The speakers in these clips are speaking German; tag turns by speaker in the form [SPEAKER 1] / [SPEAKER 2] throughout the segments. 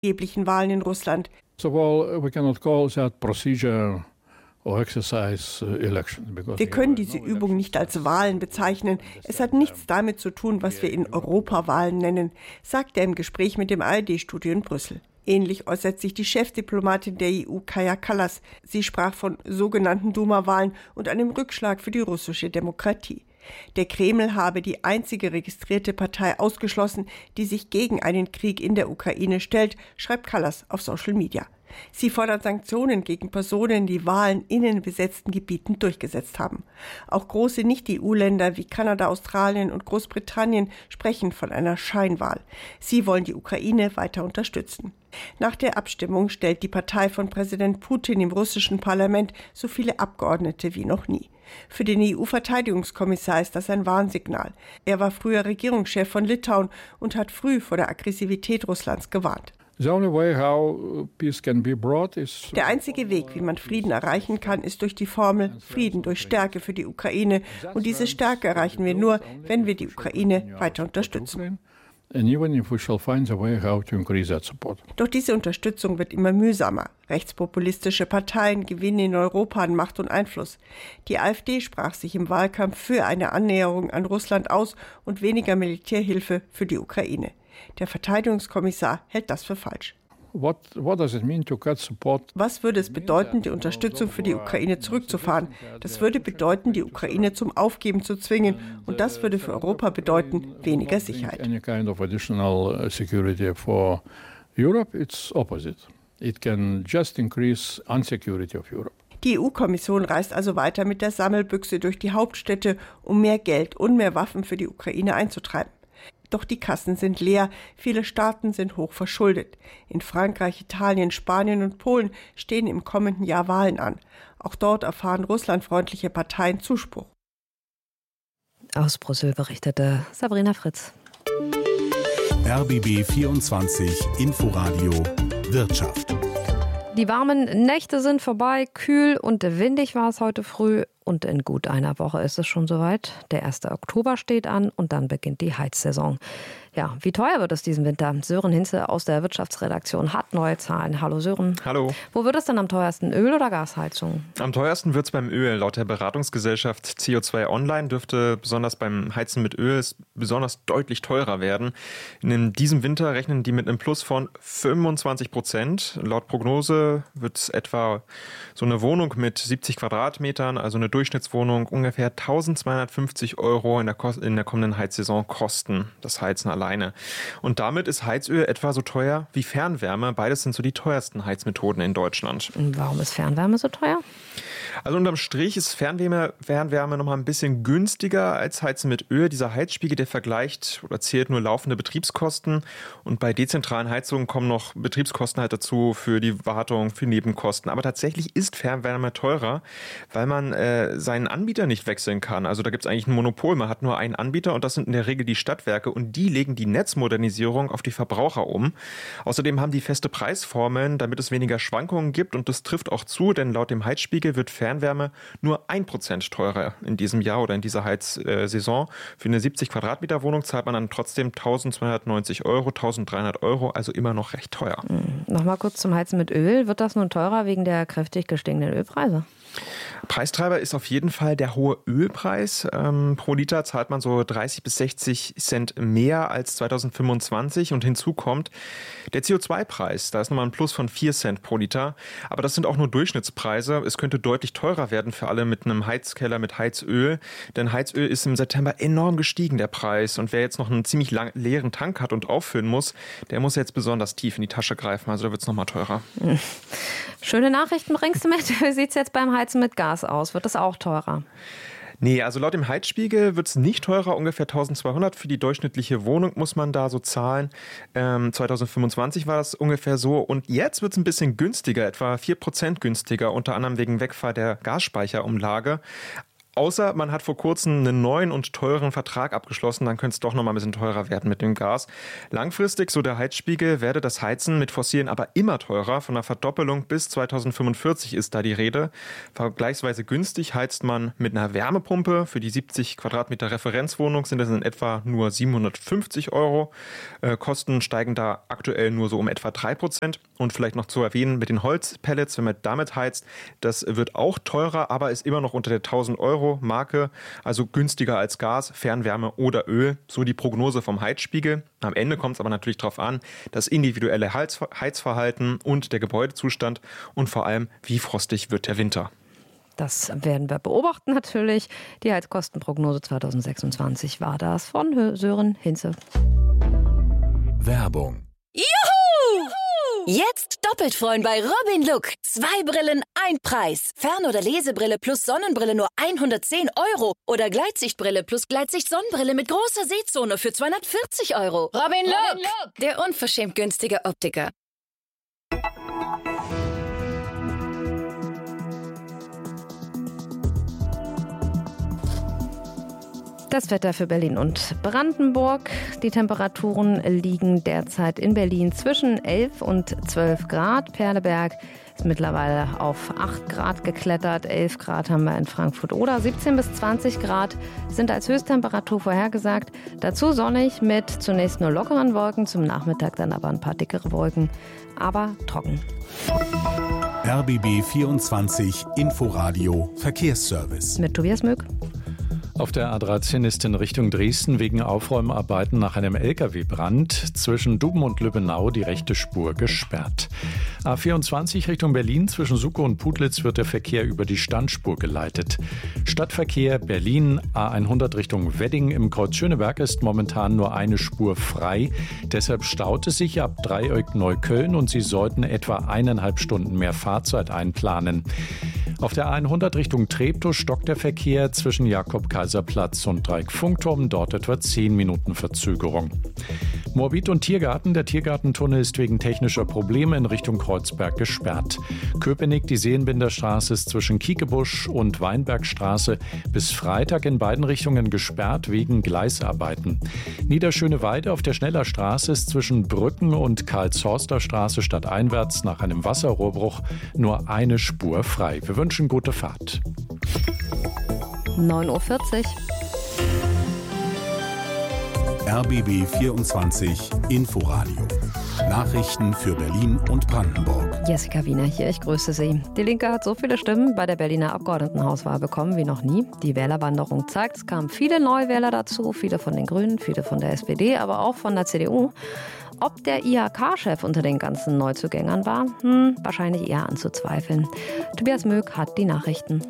[SPEAKER 1] angeblichen Wahlen in Russland.
[SPEAKER 2] So, well, we cannot call that procedure.
[SPEAKER 1] Wir können diese Übung nicht als Wahlen bezeichnen. Es hat nichts damit zu tun, was wir in Europawahlen nennen, sagt er im Gespräch mit dem ARD-Studio in Brüssel. Ähnlich äußert sich die Chefdiplomatin der EU, Kaja Kallas. Sie sprach von sogenannten Duma-Wahlen und einem Rückschlag für die russische Demokratie. Der Kreml habe die einzige registrierte Partei ausgeschlossen, die sich gegen einen Krieg in der Ukraine stellt, schreibt Kallas auf Social Media. Sie fordert Sanktionen gegen Personen, die Wahlen in den besetzten Gebieten durchgesetzt haben. Auch große Nicht-EU-Länder wie Kanada, Australien und Großbritannien sprechen von einer Scheinwahl. Sie wollen die Ukraine weiter unterstützen. Nach der Abstimmung stellt die Partei von Präsident Putin im russischen Parlament so viele Abgeordnete wie noch nie. Für den EU-Verteidigungskommissar ist das ein Warnsignal. Er war früher Regierungschef von Litauen und hat früh vor der Aggressivität Russlands gewarnt.
[SPEAKER 2] Der
[SPEAKER 1] einzige Weg, wie man Frieden erreichen kann, ist durch die Formel Frieden durch Stärke für die Ukraine. Und diese Stärke erreichen wir nur, wenn wir die Ukraine weiter unterstützen. Doch diese Unterstützung wird immer mühsamer. Rechtspopulistische Parteien gewinnen in Europa an Macht und Einfluss. Die AfD sprach sich im Wahlkampf für eine Annäherung an Russland aus und weniger Militärhilfe für die Ukraine. Der Verteidigungskommissar hält das für falsch.
[SPEAKER 2] Was
[SPEAKER 1] würde es bedeuten, die Unterstützung für die Ukraine zurückzufahren? Das würde bedeuten, die Ukraine zum Aufgeben zu zwingen. Und das würde für Europa bedeuten, weniger Sicherheit. Die EU-Kommission reist also weiter mit der Sammelbüchse durch die Hauptstädte, um mehr Geld und mehr Waffen für die Ukraine einzutreiben. Doch die Kassen sind leer, viele Staaten sind hoch verschuldet. In Frankreich, Italien, Spanien und Polen stehen im kommenden Jahr Wahlen an. Auch dort erfahren russlandfreundliche Parteien Zuspruch.
[SPEAKER 3] Aus Brüssel berichtete Sabrina Fritz.
[SPEAKER 4] RBB 24 Inforadio Wirtschaft.
[SPEAKER 3] Die warmen Nächte sind vorbei, kühl und windig war es heute früh. Und in gut einer Woche ist es schon soweit. Der 1. Oktober steht an und dann beginnt die Heizsaison. Ja, wie teuer wird es diesen Winter? Sören Hinze aus der Wirtschaftsredaktion hat neue Zahlen. Hallo Sören.
[SPEAKER 5] Hallo.
[SPEAKER 3] Wo wird es denn am teuersten? Öl oder Gasheizung?
[SPEAKER 5] Am teuersten wird es beim Öl. Laut der Beratungsgesellschaft CO2 Online dürfte besonders beim Heizen mit Öl besonders deutlich teurer werden. In diesem Winter rechnen die mit einem Plus von 25%. Laut Prognose wird es etwa so eine Wohnung mit 70 Quadratmetern, also eine Durchschnittswohnung, ungefähr 1.250 € in der kommenden Heizsaison kosten. Das Heizen alleine. Und damit ist Heizöl etwa so teuer wie Fernwärme. Beides sind so die teuersten Heizmethoden in Deutschland.
[SPEAKER 3] Und warum ist Fernwärme so teuer?
[SPEAKER 5] Also unterm Strich ist Fernwärme noch mal ein bisschen günstiger als Heizen mit Öl. Dieser Heizspiegel, der vergleicht oder zählt nur laufende Betriebskosten. Und bei dezentralen Heizungen kommen noch Betriebskosten halt dazu für die Wartung, für Nebenkosten. Aber tatsächlich ist Fernwärme teurer, weil man seinen Anbieter nicht wechseln kann. Also da gibt es eigentlich ein Monopol. Man hat nur einen Anbieter und das sind in der Regel die Stadtwerke. Und die legen die Netzmodernisierung auf die Verbraucher um. Außerdem haben die feste Preisformeln, damit es weniger Schwankungen gibt. Und das trifft auch zu, denn laut dem Heizspiegel wird Fernwärme nur 1% teurer in diesem Jahr oder in dieser Heizsaison. Für eine 70 Quadratmeter Wohnung zahlt man dann trotzdem 1.290 €, 1.300 €, also immer noch recht teuer.
[SPEAKER 3] Nochmal kurz zum Heizen mit Öl. Wird das nun teurer wegen der kräftig gestiegenen Ölpreise?
[SPEAKER 5] Preistreiber ist auf jeden Fall der hohe Ölpreis. Pro Liter zahlt man so 30 bis 60 Cent mehr als 2025. Und hinzu kommt der CO2-Preis. Da ist nochmal ein Plus von 4 Cent pro Liter. Aber das sind auch nur Durchschnittspreise. Es könnte deutlich teurer werden für alle mit einem Heizkeller mit Heizöl. Denn Heizöl ist im September enorm gestiegen, der Preis. Und wer jetzt noch einen ziemlich leeren Tank hat und auffüllen muss, der muss jetzt besonders tief in die Tasche greifen. Also da wird es nochmal teurer.
[SPEAKER 3] Schöne Nachrichten bringst du mit. Wie sieht es jetzt beim Heizen mit Gas aus? Wird das auch teurer?
[SPEAKER 5] Nee, also laut dem Heizspiegel wird es nicht teurer, ungefähr 1.200 für die durchschnittliche Wohnung muss man da so zahlen. 2025 war das ungefähr so und jetzt wird es ein bisschen günstiger, etwa 4% günstiger, unter anderem wegen Wegfall der Gasspeicherumlage. Außer man hat vor kurzem einen neuen und teuren Vertrag abgeschlossen, dann könnte es doch noch mal ein bisschen teurer werden mit dem Gas. Langfristig, so der Heizspiegel, werde das Heizen mit Fossilen aber immer teurer. Von einer Verdoppelung bis 2045 ist da die Rede. Vergleichsweise günstig heizt man mit einer Wärmepumpe. Für die 70 Quadratmeter Referenzwohnung sind das in etwa nur 750 Euro. Kosten steigen da aktuell nur so um etwa 3%. Und vielleicht noch zu erwähnen, mit den Holzpellets, wenn man damit heizt, das wird auch teurer, aber ist immer noch unter der 1000 Euro Marke, also günstiger als Gas, Fernwärme oder Öl, so die Prognose vom Heizspiegel. Am Ende kommt es aber natürlich darauf an, das individuelle Heizverhalten und der Gebäudezustand und vor allem, wie frostig wird der Winter.
[SPEAKER 3] Das werden wir beobachten natürlich. Die Heizkostenprognose 2026 war das von Sören Hinze.
[SPEAKER 4] Werbung.
[SPEAKER 6] Juhu! Jetzt doppelt freuen bei Robin Look. 2 Brillen, ein Preis. Fern- oder Lesebrille plus Sonnenbrille nur 110 Euro. Oder Gleitsichtbrille plus Gleitsicht-Sonnenbrille mit großer Sehzone für 240 Euro. Robin Look, der unverschämt günstige Optiker.
[SPEAKER 3] Das Wetter für Berlin und Brandenburg. Die Temperaturen liegen derzeit in Berlin zwischen 11 und 12 Grad. Perleberg ist mittlerweile auf 8 Grad geklettert. 11 Grad haben wir in Frankfurt oder 17 bis 20 Grad sind als Höchsttemperatur vorhergesagt. Dazu sonnig mit zunächst nur lockeren Wolken, zum Nachmittag dann aber ein paar dickere Wolken, aber trocken.
[SPEAKER 4] RBB 24 Inforadio Verkehrsservice.
[SPEAKER 3] Mit Tobias Möck.
[SPEAKER 2] Auf der A13 ist in Richtung Dresden wegen Aufräumarbeiten nach einem Lkw-Brand zwischen Duben und Lübbenau die rechte Spur gesperrt. A24 Richtung Berlin zwischen Suckow und Putlitz wird der Verkehr über die Standspur geleitet. Stadtverkehr Berlin A100 Richtung Wedding im Kreuz Schöneberg ist momentan nur eine Spur frei. Deshalb staut es sich ab Dreieck-Neukölln und Sie sollten etwa 1,5 Stunden mehr Fahrzeit einplanen. Auf der A100 Richtung Treptow stockt der Verkehr zwischen Jakob-Kaiser-Platz und Dreieck-Funkturm, dort etwa 10 Minuten Verzögerung. Moabit und Tiergarten. Der Tiergartentunnel ist wegen technischer Probleme in Richtung Kreuzberg gesperrt. Köpenick, die Seelenbinderstraße ist zwischen Kiekebusch und Weinbergstraße bis Freitag in beiden Richtungen gesperrt wegen Gleisarbeiten. Niederschöneweide auf der Schnellerstraße ist zwischen Brücken und Karlshorster Straße stadteinwärts nach einem Wasserrohrbruch nur eine Spur frei. Wir wünschen gute Fahrt.
[SPEAKER 3] 9.40 Uhr.
[SPEAKER 4] RBB 24 Inforadio. Nachrichten für Berlin und Brandenburg.
[SPEAKER 3] Jessica Wiener hier, ich grüße Sie. Die Linke hat so viele Stimmen bei der Berliner Abgeordnetenhauswahl bekommen wie noch nie. Die Wählerwanderung zeigt, es kamen viele Neuwähler dazu, viele von den Grünen, viele von der SPD, aber auch von der CDU. Ob der IHK-Chef unter den ganzen Neuzugängern war, wahrscheinlich eher anzuzweifeln. Tobias Möck hat die Nachrichten.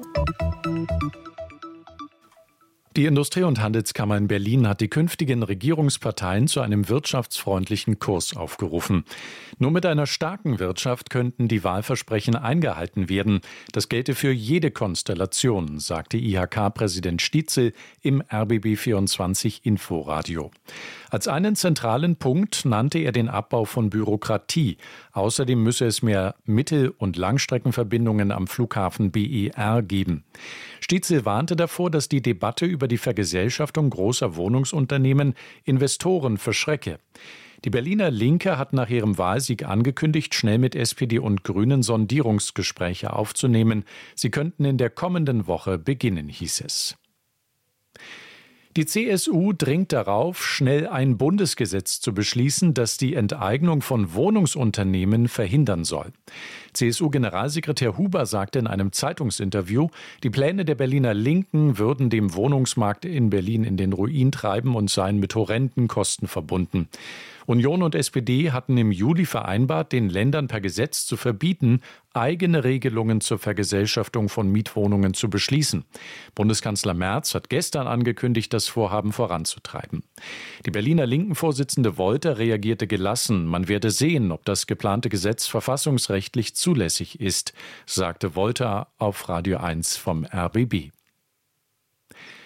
[SPEAKER 2] Die Industrie- und Handelskammer in Berlin hat die künftigen Regierungsparteien zu einem wirtschaftsfreundlichen Kurs aufgerufen. Nur mit einer starken Wirtschaft könnten die Wahlversprechen eingehalten werden. Das gelte für jede Konstellation, sagte IHK-Präsident Stietzel im RBB24 Inforadio. Als einen zentralen Punkt nannte er den Abbau von Bürokratie. Außerdem müsse es mehr Mittel- und Langstreckenverbindungen am Flughafen BER geben. Stietzel warnte davor, dass die Debatte über die Vergesellschaftung großer Wohnungsunternehmen Investoren verschrecke. Die Berliner Linke hat nach ihrem Wahlsieg angekündigt, schnell mit SPD und Grünen Sondierungsgespräche aufzunehmen. Sie könnten in der kommenden Woche beginnen, hieß es. Die CSU dringt darauf, schnell ein Bundesgesetz zu beschließen, das die Enteignung von Wohnungsunternehmen verhindern soll. CSU-Generalsekretär Huber sagte in einem Zeitungsinterview, die Pläne der Berliner Linken würden dem Wohnungsmarkt in Berlin in den Ruin treiben und seien mit horrenden Kosten verbunden. Union und SPD hatten im Juli vereinbart, den Ländern per Gesetz zu verbieten, eigene Regelungen zur Vergesellschaftung von Mietwohnungen zu beschließen. Bundeskanzler Merz hat gestern angekündigt, das Vorhaben voranzutreiben. Die Berliner Linken-Vorsitzende Wolter reagierte gelassen. Man werde sehen, ob das geplante Gesetz verfassungsrechtlich zulässig ist, sagte Wolter auf Radio 1 vom RBB.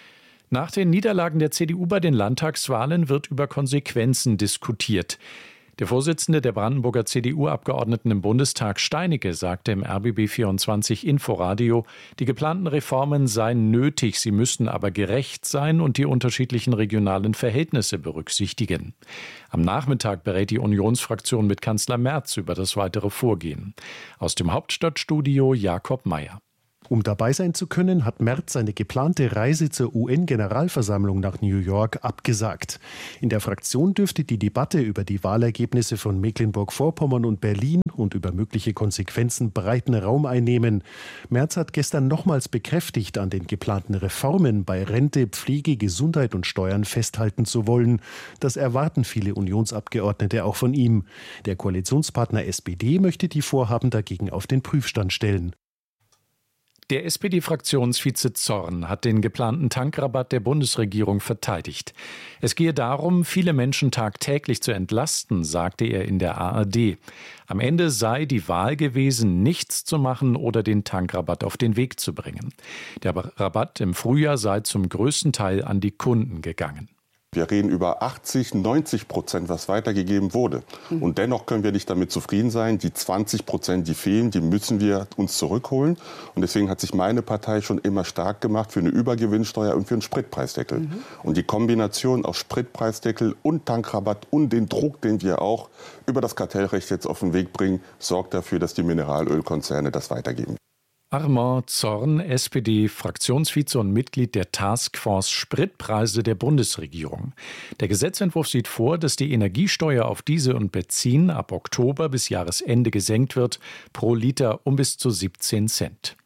[SPEAKER 2] Nach den Niederlagen der CDU bei den Landtagswahlen wird über Konsequenzen diskutiert. Der Vorsitzende der Brandenburger CDU-Abgeordneten im Bundestag, Steinecke, sagte im RBB24 Inforadio, die geplanten Reformen seien nötig, sie müssten aber gerecht sein und die unterschiedlichen regionalen Verhältnisse berücksichtigen. Am Nachmittag berät die Unionsfraktion mit Kanzler Merz über das weitere Vorgehen. Aus dem Hauptstadtstudio Jakob Mayer.
[SPEAKER 7] Um dabei sein zu können, hat Merz seine geplante Reise zur UN-Generalversammlung nach New York abgesagt. In der Fraktion dürfte die Debatte über die Wahlergebnisse von Mecklenburg-Vorpommern und Berlin und über mögliche Konsequenzen breiten Raum einnehmen. Merz hat gestern nochmals bekräftigt, an den geplanten Reformen bei Rente, Pflege, Gesundheit und Steuern festhalten zu wollen. Das erwarten viele Unionsabgeordnete auch von ihm. Der Koalitionspartner SPD möchte die Vorhaben dagegen auf den Prüfstand stellen.
[SPEAKER 2] Der SPD-Fraktionsvize Zorn hat den geplanten Tankrabatt der Bundesregierung verteidigt. Es gehe darum, viele Menschen tagtäglich zu entlasten, sagte er in der ARD. Am Ende sei die Wahl gewesen, nichts zu machen oder den Tankrabatt auf den Weg zu bringen. Der Rabatt im Frühjahr sei zum größten Teil an die Kunden gegangen.
[SPEAKER 8] Wir reden über 80-90%, was weitergegeben wurde. Und dennoch können wir nicht damit zufrieden sein. Die 20%, die fehlen, die müssen wir uns zurückholen. Und deswegen hat sich meine Partei schon immer stark gemacht für eine Übergewinnsteuer und für einen Spritpreisdeckel. Und die Kombination aus Spritpreisdeckel und Tankrabatt und den Druck, den wir auch über das Kartellrecht jetzt auf den Weg bringen, sorgt dafür, dass die Mineralölkonzerne das weitergeben.
[SPEAKER 2] Armand Zorn, SPD-Fraktionsvize und Mitglied der Taskforce Spritpreise der Bundesregierung. Der Gesetzentwurf sieht vor, dass die Energiesteuer auf Diesel und Benzin ab Oktober bis Jahresende gesenkt wird, pro Liter um bis zu 17 Cent.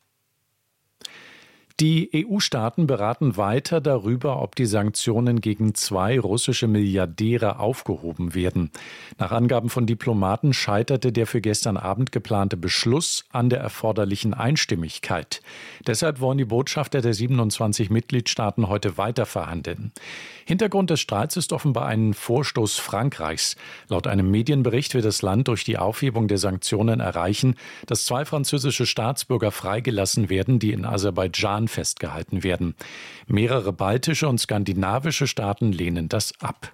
[SPEAKER 2] Die EU-Staaten beraten weiter darüber, ob die Sanktionen gegen 2 russische Milliardäre aufgehoben werden. Nach Angaben von Diplomaten scheiterte der für gestern Abend geplante Beschluss an der erforderlichen Einstimmigkeit. Deshalb wollen die Botschafter der 27 Mitgliedstaaten heute weiter verhandeln. Hintergrund des Streits ist offenbar ein Vorstoß Frankreichs. Laut einem Medienbericht will das Land durch die Aufhebung der Sanktionen erreichen, dass 2 französische Staatsbürger freigelassen werden, die in Aserbaidschan festgehalten werden. Mehrere baltische und skandinavische Staaten lehnen das ab.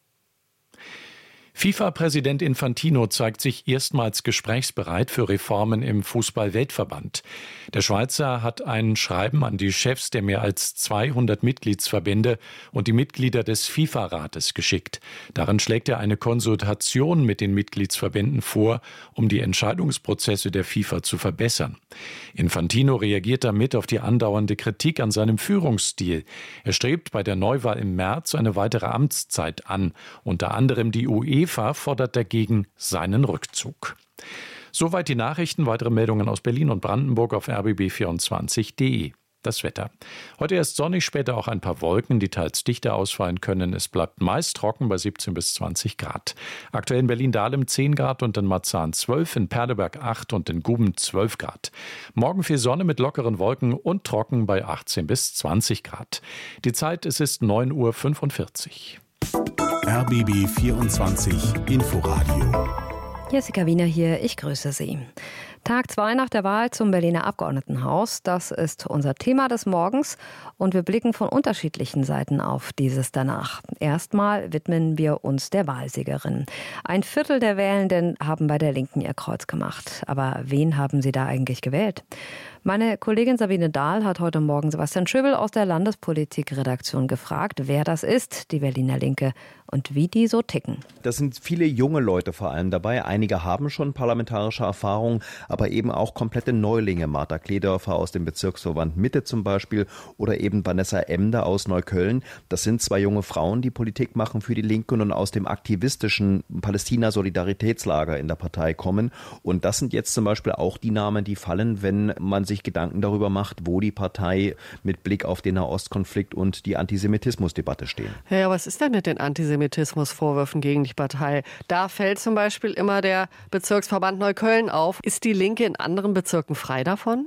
[SPEAKER 2] FIFA-Präsident Infantino zeigt sich erstmals gesprächsbereit für Reformen im Fußball-Weltverband. Der Schweizer hat ein Schreiben an die Chefs der mehr als 200 Mitgliedsverbände und die Mitglieder des FIFA-Rates geschickt. Darin schlägt er eine Konsultation mit den Mitgliedsverbänden vor, um die Entscheidungsprozesse der FIFA zu verbessern. Infantino reagiert damit auf die andauernde Kritik an seinem Führungsstil. Er strebt bei der Neuwahl im März eine weitere Amtszeit an, unter anderem die UEFA fordert dagegen seinen Rückzug. Soweit die Nachrichten. Weitere Meldungen aus Berlin und Brandenburg auf rbb24.de. Das Wetter. Heute erst sonnig, später auch ein paar Wolken, die teils dichter ausfallen können. Es bleibt meist trocken bei 17 bis 20 Grad. Aktuell in Berlin-Dahlem 10 Grad und in Marzahn 12, in Perleberg 8 und in Guben 12 Grad. Morgen viel Sonne mit lockeren Wolken und trocken bei 18 bis 20 Grad. Die Zeit, es ist 9:45 Uhr.
[SPEAKER 4] RBB 24 Inforadio.
[SPEAKER 3] Jessica Wiener hier, ich grüße Sie. Tag 2 nach der Wahl zum Berliner Abgeordnetenhaus. Das ist unser Thema des Morgens und wir blicken von unterschiedlichen Seiten auf dieses danach. Erstmal widmen wir uns der Wahlsiegerin. 1/4 der Wählenden haben bei der Linken ihr Kreuz gemacht. Aber wen haben sie da eigentlich gewählt? Meine Kollegin Sabine Dahl hat heute Morgen Sebastian Schöbel aus der Landespolitikredaktion gefragt, wer das ist, die Berliner Linke, und wie die so ticken.
[SPEAKER 9] Das sind viele junge Leute vor allem dabei. Einige haben schon parlamentarische Erfahrung, aber eben auch komplette Neulinge. Martha Kledörfer aus dem Bezirksverband Mitte zum Beispiel oder eben Vanessa Emder aus Neukölln. Das sind 2 junge Frauen, die Politik machen für die Linken und aus dem aktivistischen Palästina-Solidaritätslager in der Partei kommen. Und das sind jetzt zum Beispiel auch die Namen, die fallen, wenn man sich Gedanken darüber macht, wo die Partei mit Blick auf den Nahostkonflikt und die Antisemitismusdebatte stehen.
[SPEAKER 10] Ja, was ist denn mit den Antisemitismusvorwürfen gegen die Partei? Da fällt zum Beispiel immer der Bezirksverband Neukölln auf. Ist die Linke in anderen Bezirken frei davon?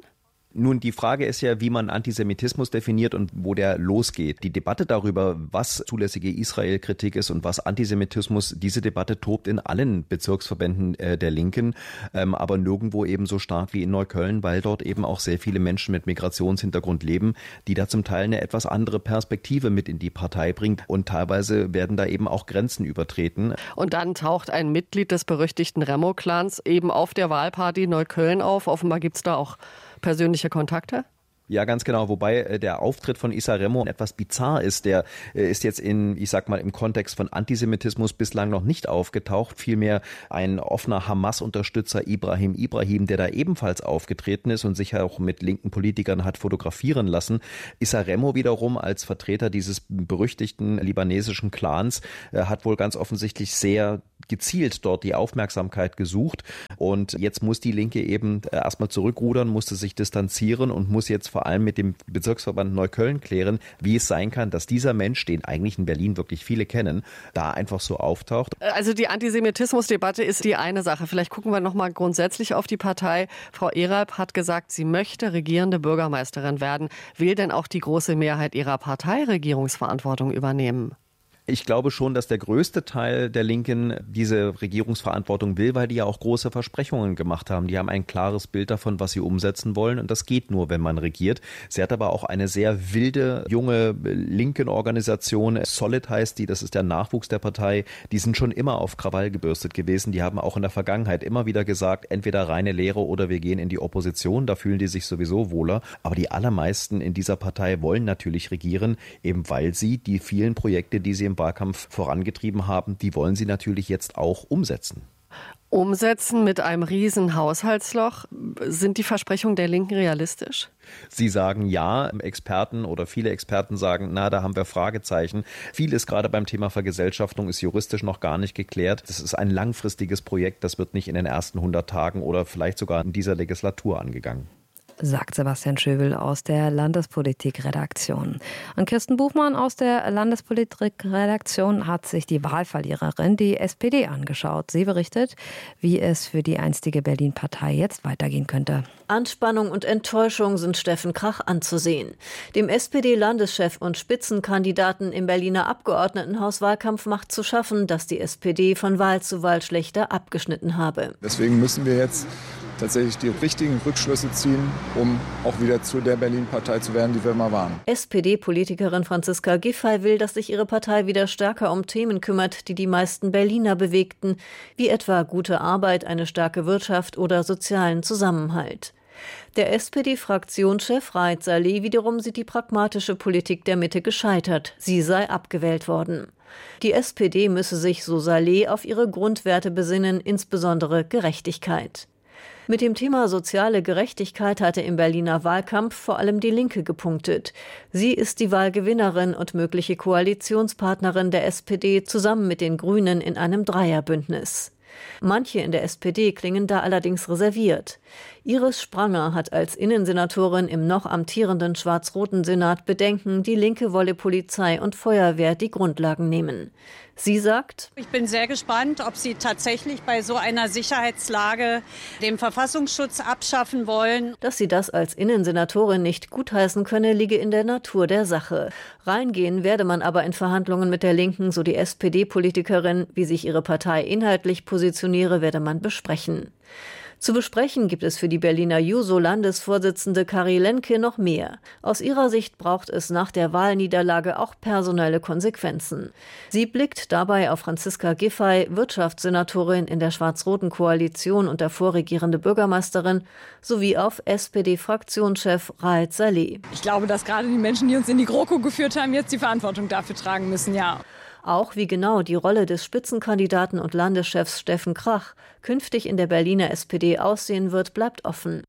[SPEAKER 9] Nun, die Frage ist ja, wie man Antisemitismus definiert und wo der losgeht. Die Debatte darüber, was zulässige Israel-Kritik ist und was Antisemitismus, diese Debatte tobt in allen Bezirksverbänden der Linken, aber nirgendwo eben so stark wie in Neukölln, weil dort eben auch sehr viele Menschen mit Migrationshintergrund leben, die da zum Teil eine etwas andere Perspektive mit in die Partei bringt und teilweise werden da eben auch Grenzen übertreten.
[SPEAKER 10] Und dann taucht ein Mitglied des berüchtigten Remo-Clans eben auf der Wahlparty Neukölln auf. Offenbar gibt es da auch persönliche Kontakte?
[SPEAKER 9] Ja, ganz genau. Wobei der Auftritt von Issa Remo etwas bizarr ist. Der ist jetzt im Kontext von Antisemitismus bislang noch nicht aufgetaucht. Vielmehr ein offener Hamas-Unterstützer Ibrahim, der da ebenfalls aufgetreten ist und sich auch mit linken Politikern hat fotografieren lassen. Issa Remo wiederum als Vertreter dieses berüchtigten libanesischen Clans hat wohl ganz offensichtlich sehr gezielt dort die Aufmerksamkeit gesucht. Und jetzt muss die Linke eben erstmal zurückrudern, musste sich distanzieren und muss jetzt vor allem mit dem Bezirksverband Neukölln klären, wie es sein kann, dass dieser Mensch, den eigentlich in Berlin wirklich viele kennen, da einfach so auftaucht.
[SPEAKER 10] Also die Antisemitismusdebatte ist die eine Sache. Vielleicht gucken wir noch mal grundsätzlich auf die Partei. Frau Eralb hat gesagt, sie möchte regierende Bürgermeisterin werden. Will denn auch die große Mehrheit ihrer Partei Regierungsverantwortung übernehmen?
[SPEAKER 9] Ich glaube schon, dass der größte Teil der Linken diese Regierungsverantwortung will, weil die ja auch große Versprechungen gemacht haben. Die haben ein klares Bild davon, was sie umsetzen wollen und das geht nur, wenn man regiert. Sie hat aber auch eine sehr wilde, junge linken Organisation, Solid heißt die, das ist der Nachwuchs der Partei. Die sind schon immer auf Krawall gebürstet gewesen. Die haben auch in der Vergangenheit immer wieder gesagt, entweder reine Lehre oder wir gehen in die Opposition. Da fühlen die sich sowieso wohler. Aber die allermeisten in dieser Partei wollen natürlich regieren, eben weil sie die vielen Projekte, die sie im Wahlkampf vorangetrieben haben, die wollen sie natürlich jetzt auch umsetzen.
[SPEAKER 10] Umsetzen mit einem riesen Haushaltsloch. Sind die Versprechungen der Linken realistisch?
[SPEAKER 9] Sie sagen ja, Experten oder viele Experten sagen, da haben wir Fragezeichen. Vieles gerade beim Thema Vergesellschaftung ist juristisch noch gar nicht geklärt. Das ist ein langfristiges Projekt, das wird nicht in den ersten 100 Tagen oder vielleicht sogar in dieser Legislatur angegangen.
[SPEAKER 3] Sagt Sebastian Schöbel aus der Landespolitik-Redaktion. Und Kirsten Buchmann aus der Landespolitik-Redaktion hat sich die Wahlverliererin, die SPD, angeschaut. Sie berichtet, wie es für die einstige Berlin-Partei jetzt weitergehen könnte.
[SPEAKER 11] Anspannung und Enttäuschung sind Steffen Krach anzusehen. Dem SPD-Landeschef und Spitzenkandidaten im Berliner Abgeordnetenhaus-Wahlkampf macht zu schaffen, dass die SPD von Wahl zu Wahl schlechter abgeschnitten habe.
[SPEAKER 12] Deswegen müssen wir jetzt tatsächlich die richtigen Rückschlüsse ziehen, um auch wieder zu der Berlin-Partei zu werden, die wir mal waren.
[SPEAKER 11] SPD-Politikerin Franziska Giffey will, dass sich ihre Partei wieder stärker um Themen kümmert, die die meisten Berliner bewegten, wie etwa gute Arbeit, eine starke Wirtschaft oder sozialen Zusammenhalt. Der SPD-Fraktionschef Raed Saleh wiederum sieht die pragmatische Politik der Mitte gescheitert. Sie sei abgewählt worden. Die SPD müsse sich, so Saleh, auf ihre Grundwerte besinnen, insbesondere Gerechtigkeit. Mit dem Thema soziale Gerechtigkeit hatte im Berliner Wahlkampf vor allem die Linke gepunktet. Sie ist die Wahlgewinnerin und mögliche Koalitionspartnerin der SPD zusammen mit den Grünen in einem Dreierbündnis. Manche in der SPD klingen da allerdings reserviert. Iris Spranger hat als Innensenatorin im noch amtierenden schwarz-roten Senat Bedenken, die Linke wolle Polizei und Feuerwehr die Grundlagen nehmen. Sie sagt:
[SPEAKER 13] Ich bin sehr gespannt, ob Sie tatsächlich bei so einer Sicherheitslage den Verfassungsschutz abschaffen wollen.
[SPEAKER 11] Dass sie das als Innensenatorin nicht gutheißen könne, liege in der Natur der Sache. Reingehen werde man aber in Verhandlungen mit der Linken, so die SPD-Politikerin. Wie sich ihre Partei inhaltlich positioniere, werde man besprechen. Zu besprechen gibt es für die Berliner Juso-Landesvorsitzende Kari Lemke noch mehr. Aus ihrer Sicht braucht es nach der Wahlniederlage auch personelle Konsequenzen. Sie blickt dabei auf Franziska Giffey, Wirtschaftssenatorin in der schwarz-roten Koalition und davor regierende Bürgermeisterin, sowie auf SPD-Fraktionschef Raed Saleh.
[SPEAKER 14] Ich glaube, dass gerade die Menschen, die uns in die GroKo geführt haben, jetzt die Verantwortung dafür tragen müssen, ja.
[SPEAKER 11] Auch wie genau die Rolle des Spitzenkandidaten und Landeschefs Steffen Krach künftig in der Berliner SPD aussehen wird, bleibt offen.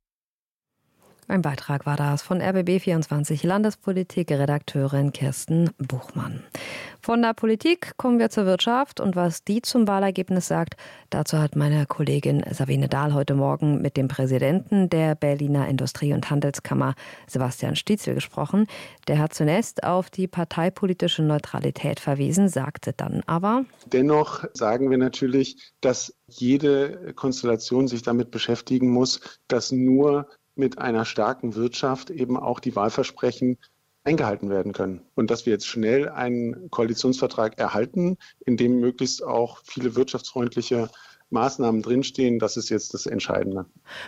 [SPEAKER 3] Ein Beitrag war das von RBB24 Landespolitik-Redakteurin Kirsten Buchmann. Von der Politik kommen wir zur Wirtschaft und was die zum Wahlergebnis sagt, dazu hat meine Kollegin Sabine Dahl heute Morgen mit dem Präsidenten der Berliner Industrie- und Handelskammer, Sebastian Stietzel, gesprochen. Der hat zunächst auf die parteipolitische Neutralität verwiesen, sagte dann aber:
[SPEAKER 15] Dennoch sagen wir natürlich, dass jede Konstellation sich damit beschäftigen muss, dass nur mit einer starken Wirtschaft eben auch die Wahlversprechen eingehalten werden können. Und dass wir jetzt schnell einen Koalitionsvertrag erhalten, in dem möglichst auch viele wirtschaftsfreundliche Maßnahmen drinstehen, das ist jetzt das Entscheidende.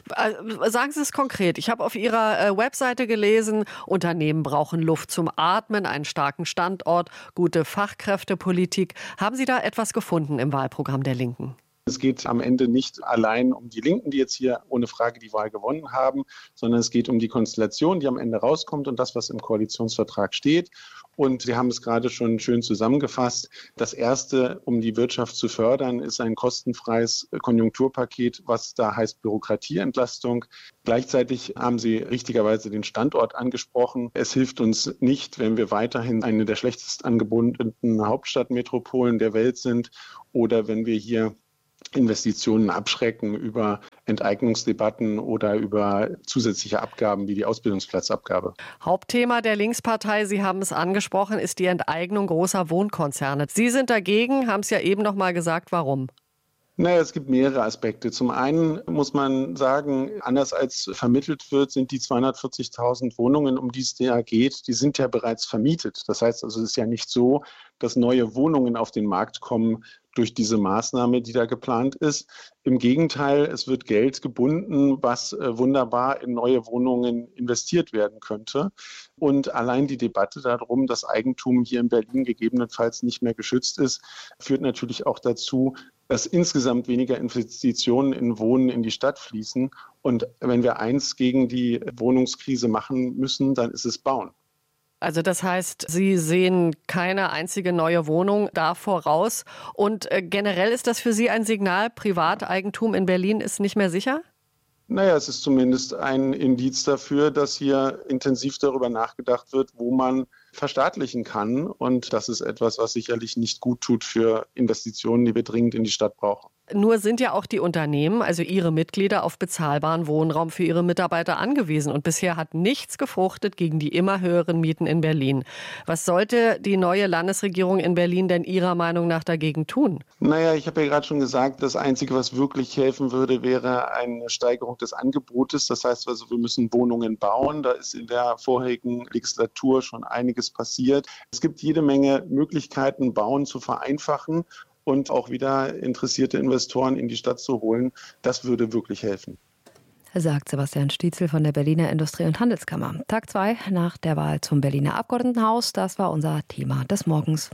[SPEAKER 10] Sagen Sie es konkret. Ich habe auf Ihrer Webseite gelesen, Unternehmen brauchen Luft zum Atmen, einen starken Standort, gute Fachkräftepolitik. Haben Sie da etwas gefunden im Wahlprogramm der Linken?
[SPEAKER 15] Es geht am Ende nicht allein um die Linken, die jetzt hier ohne Frage die Wahl gewonnen haben, sondern es geht um die Konstellation, die am Ende rauskommt und das, was im Koalitionsvertrag steht. Und Sie haben es gerade schon schön zusammengefasst. Das Erste, um die Wirtschaft zu fördern, ist ein kostenfreies Konjunkturpaket, was da heißt Bürokratieentlastung. Gleichzeitig haben Sie richtigerweise den Standort angesprochen. Es hilft uns nicht, wenn wir weiterhin eine der schlechtest angebundenen Hauptstadtmetropolen der Welt sind oder wenn wir hier Investitionen abschrecken über Enteignungsdebatten oder über zusätzliche Abgaben wie die Ausbildungsplatzabgabe.
[SPEAKER 10] Hauptthema der Linkspartei, Sie haben es angesprochen, ist die Enteignung großer Wohnkonzerne. Sie sind dagegen, haben es ja eben noch mal gesagt, warum?
[SPEAKER 15] Naja, es gibt mehrere Aspekte. Zum einen muss man sagen, anders als vermittelt wird, sind die 240.000 Wohnungen, um die es da geht, die sind ja bereits vermietet. Das heißt also, es ist ja nicht so, dass neue Wohnungen auf den Markt kommen durch diese Maßnahme, die da geplant ist. Im Gegenteil, es wird Geld gebunden, was wunderbar in neue Wohnungen investiert werden könnte. Und allein die Debatte darum, dass Eigentum hier in Berlin gegebenenfalls nicht mehr geschützt ist, führt natürlich auch dazu, dass insgesamt weniger Investitionen in Wohnen in die Stadt fließen. Und wenn wir eins gegen die Wohnungskrise machen müssen, dann ist es Bauen.
[SPEAKER 10] Also das heißt, Sie sehen keine einzige neue Wohnung da voraus. Und generell ist das für Sie ein Signal, Privateigentum in Berlin ist nicht mehr sicher?
[SPEAKER 15] Naja, es ist zumindest ein Indiz dafür, dass hier intensiv darüber nachgedacht wird, wo man verstaatlichen kann. Und das ist etwas, was sicherlich nicht gut tut für Investitionen, die wir dringend in die Stadt brauchen.
[SPEAKER 10] Nur sind ja auch die Unternehmen, also ihre Mitglieder, auf bezahlbaren Wohnraum für ihre Mitarbeiter angewiesen. Und bisher hat nichts gefruchtet gegen die immer höheren Mieten in Berlin. Was sollte die neue Landesregierung in Berlin denn Ihrer Meinung nach dagegen tun?
[SPEAKER 15] Naja, ich habe ja gerade schon gesagt, das Einzige, was wirklich helfen würde, wäre eine Steigerung des Angebotes. Das heißt also, wir müssen Wohnungen bauen. Da ist in der vorherigen Legislatur schon einiges passiert. Es gibt jede Menge Möglichkeiten, Bauen zu vereinfachen und auch wieder interessierte Investoren in die Stadt zu holen. Das würde wirklich helfen.
[SPEAKER 3] Sagt Sebastian Stietzel von der Berliner Industrie- und Handelskammer. Tag 2 nach der Wahl zum Berliner Abgeordnetenhaus. Das war unser Thema des Morgens.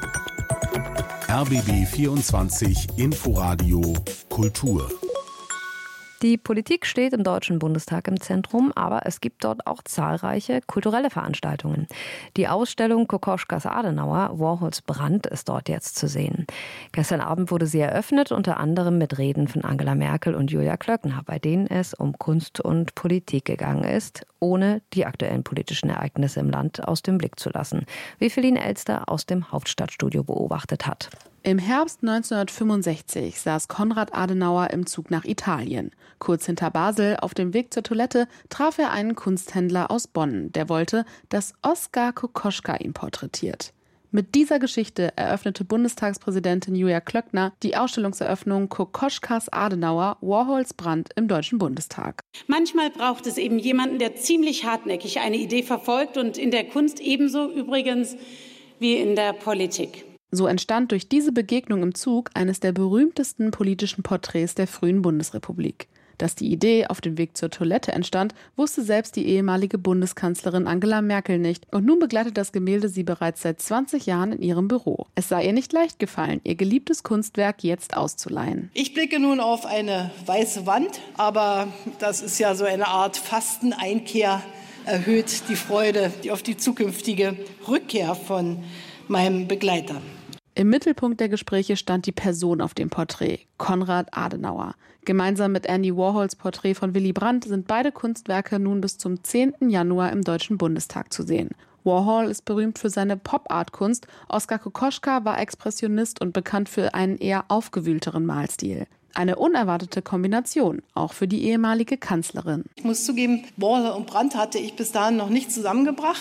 [SPEAKER 4] RBB 24 Inforadio Kultur.
[SPEAKER 3] Die Politik steht im Deutschen Bundestag im Zentrum, aber es gibt dort auch zahlreiche kulturelle Veranstaltungen. Die Ausstellung Kokoschkas Adenauer, Warhols Brand, ist dort jetzt zu sehen. Gestern Abend wurde sie eröffnet, unter anderem mit Reden von Angela Merkel und Julia Klöckner, bei denen es um Kunst und Politik gegangen ist, ohne die aktuellen politischen Ereignisse im Land aus dem Blick zu lassen, wie Feline Elster aus dem Hauptstadtstudio beobachtet hat.
[SPEAKER 16] Im Herbst 1965 saß Konrad Adenauer im Zug nach Italien. Kurz hinter Basel, auf dem Weg zur Toilette, traf er einen Kunsthändler aus Bonn, der wollte, dass Oskar Kokoschka ihn porträtiert. Mit dieser Geschichte eröffnete Bundestagspräsidentin Julia Klöckner die Ausstellungseröffnung Kokoschkas Adenauer, Warhols Brand im Deutschen Bundestag.
[SPEAKER 17] Manchmal braucht es eben jemanden, der ziemlich hartnäckig eine Idee verfolgt und in der Kunst ebenso übrigens wie in der Politik.
[SPEAKER 16] So entstand durch diese Begegnung im Zug eines der berühmtesten politischen Porträts der frühen Bundesrepublik. Dass die Idee auf dem Weg zur Toilette entstand, wusste selbst die ehemalige Bundeskanzlerin Angela Merkel nicht. Und nun begleitet das Gemälde sie bereits seit 20 Jahren in ihrem Büro. Es sei ihr nicht leicht gefallen, ihr geliebtes Kunstwerk jetzt auszuleihen.
[SPEAKER 18] Ich blicke nun auf eine weiße Wand, aber das ist ja so eine Art Fasteneinkehr, erhöht die Freude auf die zukünftige Rückkehr von meinem Begleiter.
[SPEAKER 16] Im Mittelpunkt der Gespräche stand die Person auf dem Porträt, Konrad Adenauer. Gemeinsam mit Andy Warhols Porträt von Willy Brandt sind beide Kunstwerke nun bis zum 10. Januar im Deutschen Bundestag zu sehen. Warhol ist berühmt für seine Pop-Art-Kunst, Oskar Kokoschka war Expressionist und bekannt für einen eher aufgewühlteren Malstil. Eine unerwartete Kombination, auch für die ehemalige Kanzlerin.
[SPEAKER 18] Ich muss zugeben, Warhol und Brandt hatte ich bis dahin noch nicht zusammengebracht.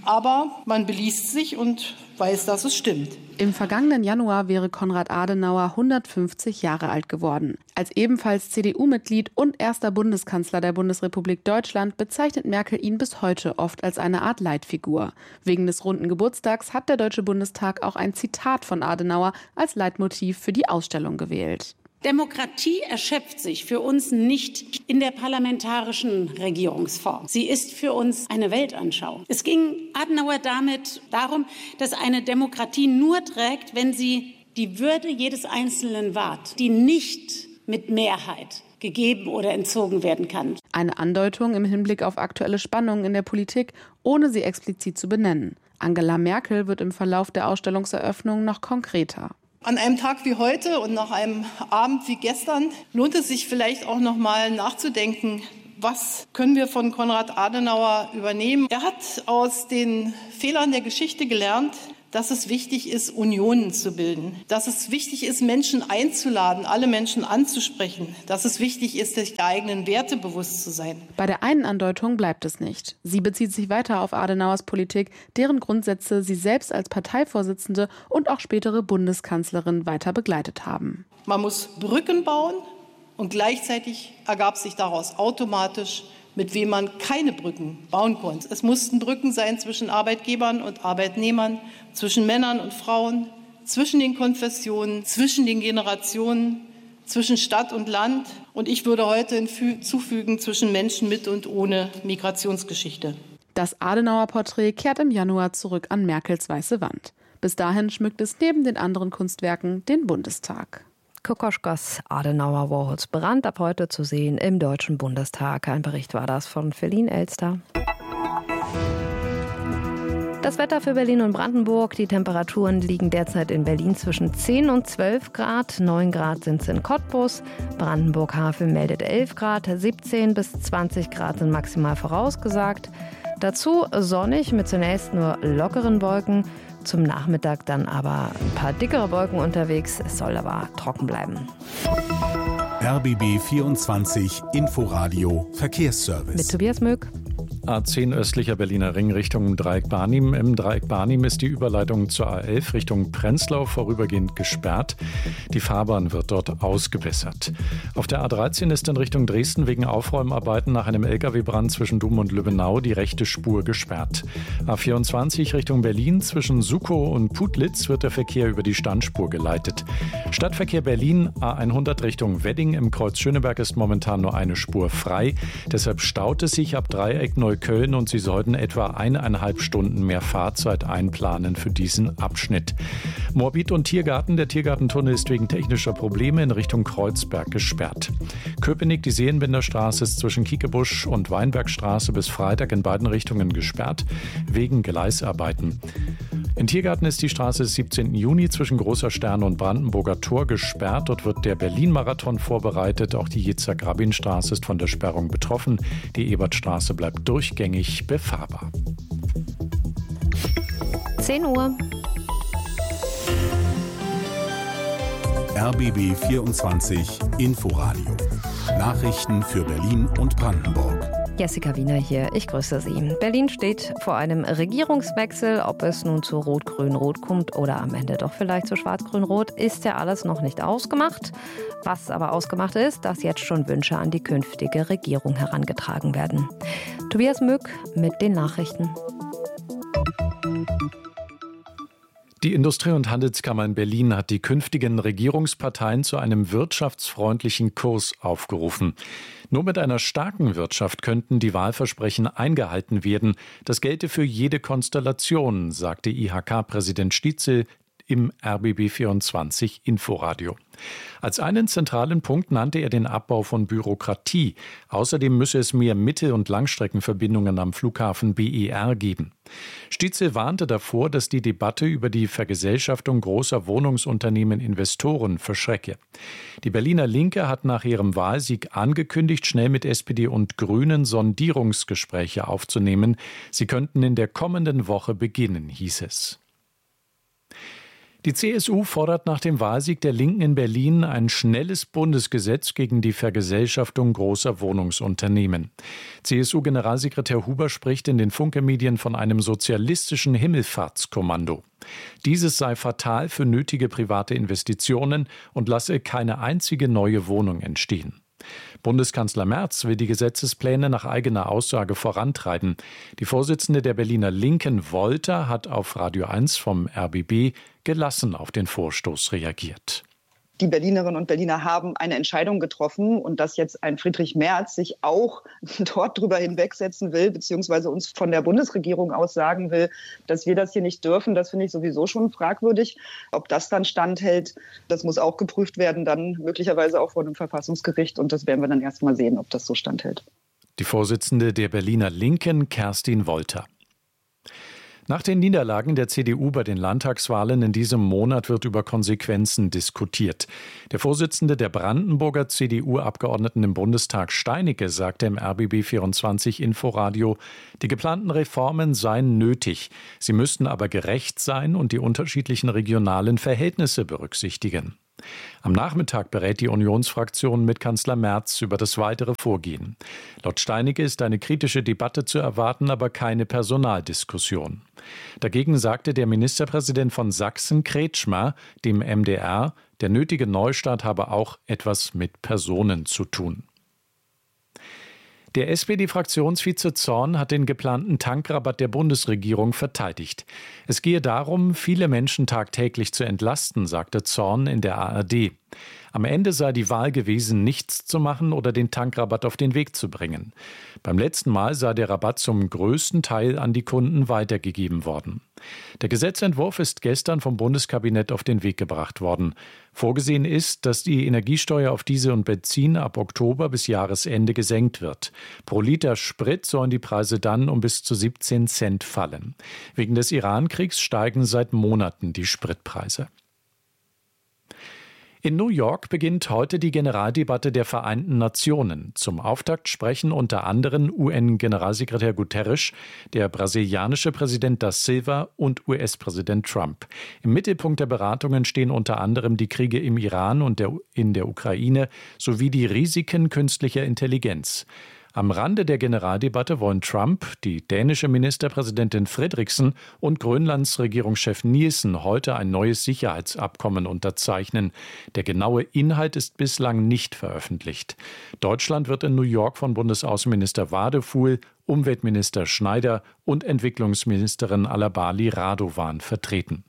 [SPEAKER 18] Aber man beliest sich und weiß, dass es stimmt.
[SPEAKER 16] Im vergangenen Januar wäre Konrad Adenauer 150 Jahre alt geworden. Als ebenfalls CDU-Mitglied und erster Bundeskanzler der Bundesrepublik Deutschland bezeichnet Merkel ihn bis heute oft als eine Art Leitfigur. Wegen des runden Geburtstags hat der Deutsche Bundestag auch ein Zitat von Adenauer als Leitmotiv für die Ausstellung gewählt.
[SPEAKER 17] Demokratie erschöpft sich für uns nicht in der parlamentarischen Regierungsform. Sie ist für uns eine Weltanschauung. Es ging Adenauer damit darum, dass eine Demokratie nur trägt, wenn sie die Würde jedes Einzelnen wahrt, die nicht mit Mehrheit gegeben oder entzogen werden kann.
[SPEAKER 16] Eine Andeutung im Hinblick auf aktuelle Spannungen in der Politik, ohne sie explizit zu benennen. Angela Merkel wird im Verlauf der Ausstellungseröffnung noch konkreter.
[SPEAKER 18] An einem Tag wie heute und nach einem Abend wie gestern lohnt es sich vielleicht auch noch mal nachzudenken, was können wir von Konrad Adenauer übernehmen. Er hat aus den Fehlern der Geschichte gelernt, dass es wichtig ist, Unionen zu bilden, dass es wichtig ist, Menschen einzuladen, alle Menschen anzusprechen, dass es wichtig ist, sich der eigenen Werte bewusst zu sein.
[SPEAKER 16] Bei der einen Andeutung bleibt es nicht. Sie bezieht sich weiter auf Adenauers Politik, deren Grundsätze sie selbst als Parteivorsitzende und auch spätere Bundeskanzlerin weiter begleitet haben.
[SPEAKER 18] Man muss Brücken bauen und gleichzeitig ergab sich daraus automatisch, mit wem man keine Brücken bauen konnte. Es mussten Brücken sein zwischen Arbeitgebern und Arbeitnehmern, zwischen Männern und Frauen, zwischen den Konfessionen, zwischen den Generationen, zwischen Stadt und Land. Und ich würde heute hinzufügen, zwischen Menschen mit und ohne Migrationsgeschichte.
[SPEAKER 16] Das Adenauer-Porträt kehrt im Januar zurück an Merkels weiße Wand. Bis dahin schmückt es neben den anderen Kunstwerken den Bundestag.
[SPEAKER 3] Kokoschkas Adenauer Warhols Brand ab heute zu sehen im Deutschen Bundestag. Ein Bericht war das von Feline Elster. Das Wetter für Berlin und Brandenburg. Die Temperaturen liegen derzeit in Berlin zwischen 10 und 12 Grad. 9 Grad sind es in Cottbus. Brandenburg-Havel meldet 11 Grad. 17 bis 20 Grad sind maximal vorausgesagt. Dazu sonnig mit zunächst nur lockeren Wolken. Zum Nachmittag dann aber ein paar dickere Wolken unterwegs. Es soll aber trocken bleiben.
[SPEAKER 4] RBB 24 Inforadio Verkehrsservice.
[SPEAKER 3] Mit Tobias Möck.
[SPEAKER 2] A10 östlicher Berliner Ring Richtung Dreieck Barnim. Im Dreieck Barnim ist die Überleitung zur A11 Richtung Prenzlau vorübergehend gesperrt. Die Fahrbahn wird dort ausgebessert. Auf der A13 ist in Richtung Dresden wegen Aufräumarbeiten nach einem Lkw-Brand zwischen Dum und Lübbenau die rechte Spur gesperrt. A24 Richtung Berlin zwischen Sukow und Putlitz wird der Verkehr über die Standspur geleitet. Stadtverkehr Berlin A100 Richtung Wedding im Kreuz Schöneberg ist momentan nur eine Spur frei. Deshalb staut es sich ab Dreieck Neukölln und Sie sollten etwa 1,5 Stunden mehr Fahrzeit einplanen für diesen Abschnitt. Moabit und Tiergarten. Der Tiergartentunnel ist wegen technischer Probleme in Richtung Kreuzberg gesperrt. Köpenick, die Seelenbinderstraße ist zwischen Kiekebusch und Weinbergstraße bis Freitag in beiden Richtungen gesperrt, wegen Gleisarbeiten. In Tiergarten ist die Straße des 17. Juni zwischen Großer Stern und Brandenburger Tor gesperrt. Dort wird der Berlin-Marathon vorbereitet. Auch die Yitzhak-Rabin-Straße ist von der Sperrung betroffen. Die Ebertstraße bleibt durchgängig befahrbar.
[SPEAKER 3] 10 Uhr.
[SPEAKER 4] RBB 24 Inforadio. Nachrichten für Berlin und Brandenburg.
[SPEAKER 3] Jessica Wiener hier, ich grüße Sie. Berlin steht vor einem Regierungswechsel. Ob es nun zu Rot-Grün-Rot kommt oder am Ende doch vielleicht zu Schwarz-Grün-Rot, ist ja alles noch nicht ausgemacht. Was aber ausgemacht ist, dass jetzt schon Wünsche an die künftige Regierung herangetragen werden. Tobias Möck mit den Nachrichten.
[SPEAKER 2] Die Industrie- und Handelskammer in Berlin hat die künftigen Regierungsparteien zu einem wirtschaftsfreundlichen Kurs aufgerufen. Nur mit einer starken Wirtschaft könnten die Wahlversprechen eingehalten werden. Das gelte für jede Konstellation, sagte IHK-Präsident Stietzel im RBB24 Inforadio. Als einen zentralen Punkt nannte er den Abbau von Bürokratie. Außerdem müsse es mehr Mittel- und Langstreckenverbindungen am Flughafen BER geben. Stietzel warnte davor, dass die Debatte über die Vergesellschaftung großer Wohnungsunternehmen Investoren verschrecke. Die Berliner Linke hat nach ihrem Wahlsieg angekündigt, schnell mit SPD und Grünen Sondierungsgespräche aufzunehmen. Sie könnten in der kommenden Woche beginnen, hieß es. Die CSU fordert nach dem Wahlsieg der Linken in Berlin ein schnelles Bundesgesetz gegen die Vergesellschaftung großer Wohnungsunternehmen. CSU-Generalsekretär Huber spricht in den Funke-Medien von einem sozialistischen Himmelfahrtskommando. Dieses sei fatal für nötige private Investitionen und lasse keine einzige neue Wohnung entstehen. Bundeskanzler Merz will die Gesetzespläne nach eigener Aussage vorantreiben. Die Vorsitzende der Berliner Linken, Wolter, hat auf Radio 1 vom RBB gelassen auf den Vorstoß reagiert.
[SPEAKER 19] Die Berlinerinnen und Berliner haben eine Entscheidung getroffen und dass jetzt ein Friedrich Merz sich auch dort drüber hinwegsetzen will, beziehungsweise uns von der Bundesregierung aus sagen will, dass wir das hier nicht dürfen, das finde ich sowieso schon fragwürdig. Ob das dann standhält, das muss auch geprüft werden, dann möglicherweise auch vor dem Verfassungsgericht und das werden wir dann erst mal sehen, ob das so standhält.
[SPEAKER 2] Die Vorsitzende der Berliner Linken, Kerstin Wolter. Nach den Niederlagen der CDU bei den Landtagswahlen in diesem Monat wird über Konsequenzen diskutiert. Der Vorsitzende der Brandenburger CDU-Abgeordneten im Bundestag, Steinecke, sagte im RBB24 Inforadio, die geplanten Reformen seien nötig. Sie müssten aber gerecht sein und die unterschiedlichen regionalen Verhältnisse berücksichtigen. Am Nachmittag berät die Unionsfraktion mit Kanzler Merz über das weitere Vorgehen. Laut Steinecke ist eine kritische Debatte zu erwarten, aber keine Personaldiskussion. Dagegen sagte der Ministerpräsident von Sachsen, Kretschmer, dem MDR, der nötige Neustart habe auch etwas mit Personen zu tun. Der SPD-Fraktionsvize Zorn hat den geplanten Tankrabatt der Bundesregierung verteidigt. Es gehe darum, viele Menschen tagtäglich zu entlasten, sagte Zorn in der ARD. Am Ende sei die Wahl gewesen, nichts zu machen oder den Tankrabatt auf den Weg zu bringen. Beim letzten Mal sei der Rabatt zum größten Teil an die Kunden weitergegeben worden. Der Gesetzentwurf ist gestern vom Bundeskabinett auf den Weg gebracht worden. Vorgesehen ist, dass die Energiesteuer auf Diesel und Benzin ab Oktober bis Jahresende gesenkt wird. Pro Liter Sprit sollen die Preise dann um bis zu 17 Cent fallen. Wegen des Iran-Kriegs steigen seit Monaten die Spritpreise. In New York beginnt heute die Generaldebatte der Vereinten Nationen. Zum Auftakt sprechen unter anderem UN-Generalsekretär Guterres, der brasilianische Präsident da Silva und US-Präsident Trump. Im Mittelpunkt der Beratungen stehen unter anderem die Kriege im Iran und in der Ukraine sowie die Risiken künstlicher Intelligenz. Am Rande der Generaldebatte wollen Trump, die dänische Ministerpräsidentin Frederiksen und Grönlands Regierungschef Nielsen heute ein neues Sicherheitsabkommen unterzeichnen. Der genaue Inhalt ist bislang nicht veröffentlicht. Deutschland wird in New York von Bundesaußenminister Wadefuhl, Umweltminister Schneider und Entwicklungsministerin Alabali Radovan vertreten.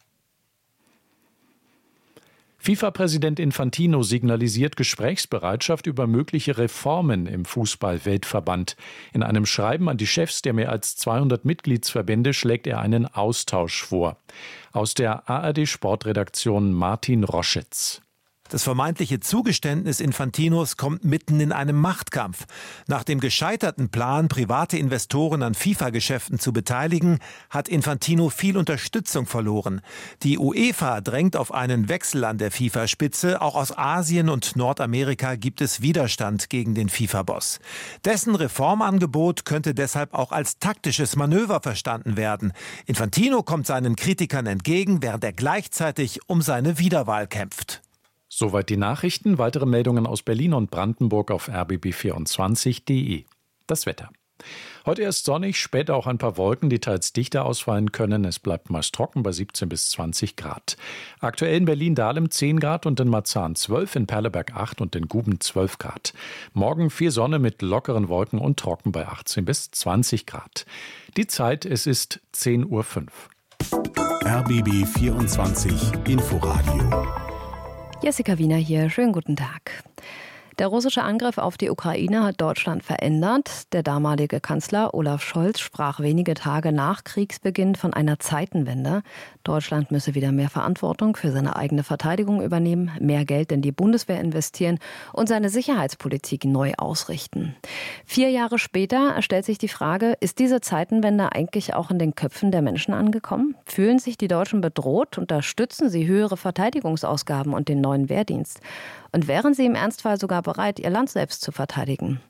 [SPEAKER 2] FIFA-Präsident Infantino signalisiert Gesprächsbereitschaft über mögliche Reformen im Fußball-Weltverband. In einem Schreiben an die Chefs der mehr als 200 Mitgliedsverbände schlägt er einen Austausch vor. Aus der ARD-Sportredaktion Martin Roschitz.
[SPEAKER 20] Das vermeintliche Zugeständnis Infantinos kommt mitten in einem Machtkampf. Nach dem gescheiterten Plan, private Investoren an FIFA-Geschäften zu beteiligen, hat Infantino viel Unterstützung verloren. Die UEFA drängt auf einen Wechsel an der FIFA-Spitze. Auch aus Asien und Nordamerika gibt es Widerstand gegen den FIFA-Boss. Dessen Reformangebot könnte deshalb auch als taktisches Manöver verstanden werden. Infantino kommt seinen Kritikern entgegen, während er gleichzeitig um seine Wiederwahl kämpft.
[SPEAKER 2] Soweit die Nachrichten. Weitere Meldungen aus Berlin und Brandenburg auf rbb24.de. Das Wetter. Heute erst sonnig, später auch ein paar Wolken, die teils dichter ausfallen können. Es bleibt meist trocken bei 17 bis 20 Grad. Aktuell in Berlin-Dahlem 10 Grad und in Marzahn 12, in Perleberg 8 und in Guben 12 Grad. Morgen viel Sonne mit lockeren Wolken und trocken bei 18 bis 20 Grad. Die Zeit, es ist 10:05 Uhr.
[SPEAKER 4] RBB 24 Inforadio.
[SPEAKER 3] Jessica Wiener hier, schönen guten Tag. Der russische Angriff auf die Ukraine hat Deutschland verändert. Der damalige Kanzler Olaf Scholz sprach wenige Tage nach Kriegsbeginn von einer Zeitenwende. Deutschland müsse wieder mehr Verantwortung für seine eigene Verteidigung übernehmen, mehr Geld in die Bundeswehr investieren und seine Sicherheitspolitik neu ausrichten. 4 Jahre später stellt sich die Frage, ist diese Zeitenwende eigentlich auch in den Köpfen der Menschen angekommen? Fühlen sich die Deutschen bedroht? Unterstützen sie höhere Verteidigungsausgaben und den neuen Wehrdienst? Und wären sie im Ernstfall sogar bereit, ihr Land selbst zu verteidigen?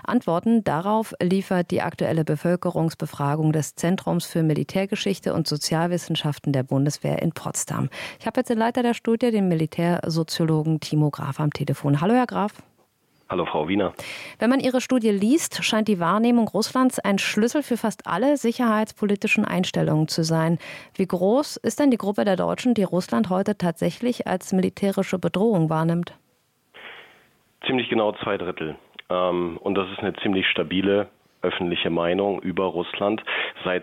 [SPEAKER 3] Antworten darauf liefert die aktuelle Bevölkerungsbefragung des Zentrums für Militärgeschichte und Sozialwissenschaften der Bundeswehr in Potsdam. Ich habe jetzt den Leiter der Studie, den Militärsoziologen Timo Graf, am Telefon. Hallo, Herr Graf.
[SPEAKER 21] Hallo, Frau Wiener.
[SPEAKER 3] Wenn man Ihre Studie liest, scheint die Wahrnehmung Russlands ein Schlüssel für fast alle sicherheitspolitischen Einstellungen zu sein. Wie groß ist denn die Gruppe der Deutschen, die Russland heute tatsächlich als militärische Bedrohung wahrnimmt?
[SPEAKER 21] Ziemlich genau 2/3. Und das ist eine ziemlich stabile öffentliche Meinung über Russland seit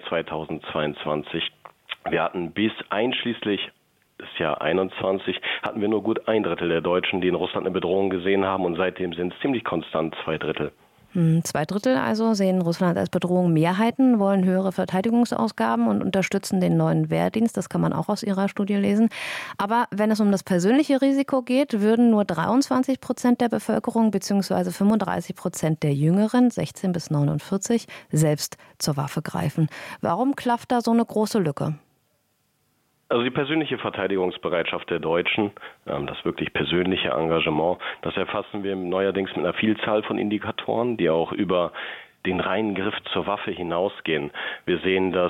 [SPEAKER 21] 2022. Wir hatten bis einschließlich das Jahr 21 hatten wir nur gut 1/3 der Deutschen, die in Russland eine Bedrohung gesehen haben, und seitdem sind es ziemlich konstant 2/3.
[SPEAKER 3] 2/3 also sehen Russland als Bedrohung. Mehrheiten wollen höhere Verteidigungsausgaben und unterstützen den neuen Wehrdienst. Das kann man auch aus Ihrer Studie lesen. Aber wenn es um das persönliche Risiko geht, würden nur 23% der Bevölkerung bzw. 35% der Jüngeren, 16 bis 49, selbst zur Waffe greifen. Warum klafft da so eine große Lücke?
[SPEAKER 21] Also die persönliche Verteidigungsbereitschaft der Deutschen, das wirklich persönliche Engagement, das erfassen wir neuerdings mit einer Vielzahl von Indikatoren, die auch über den reinen Griff zur Waffe hinausgehen. Wir sehen, dass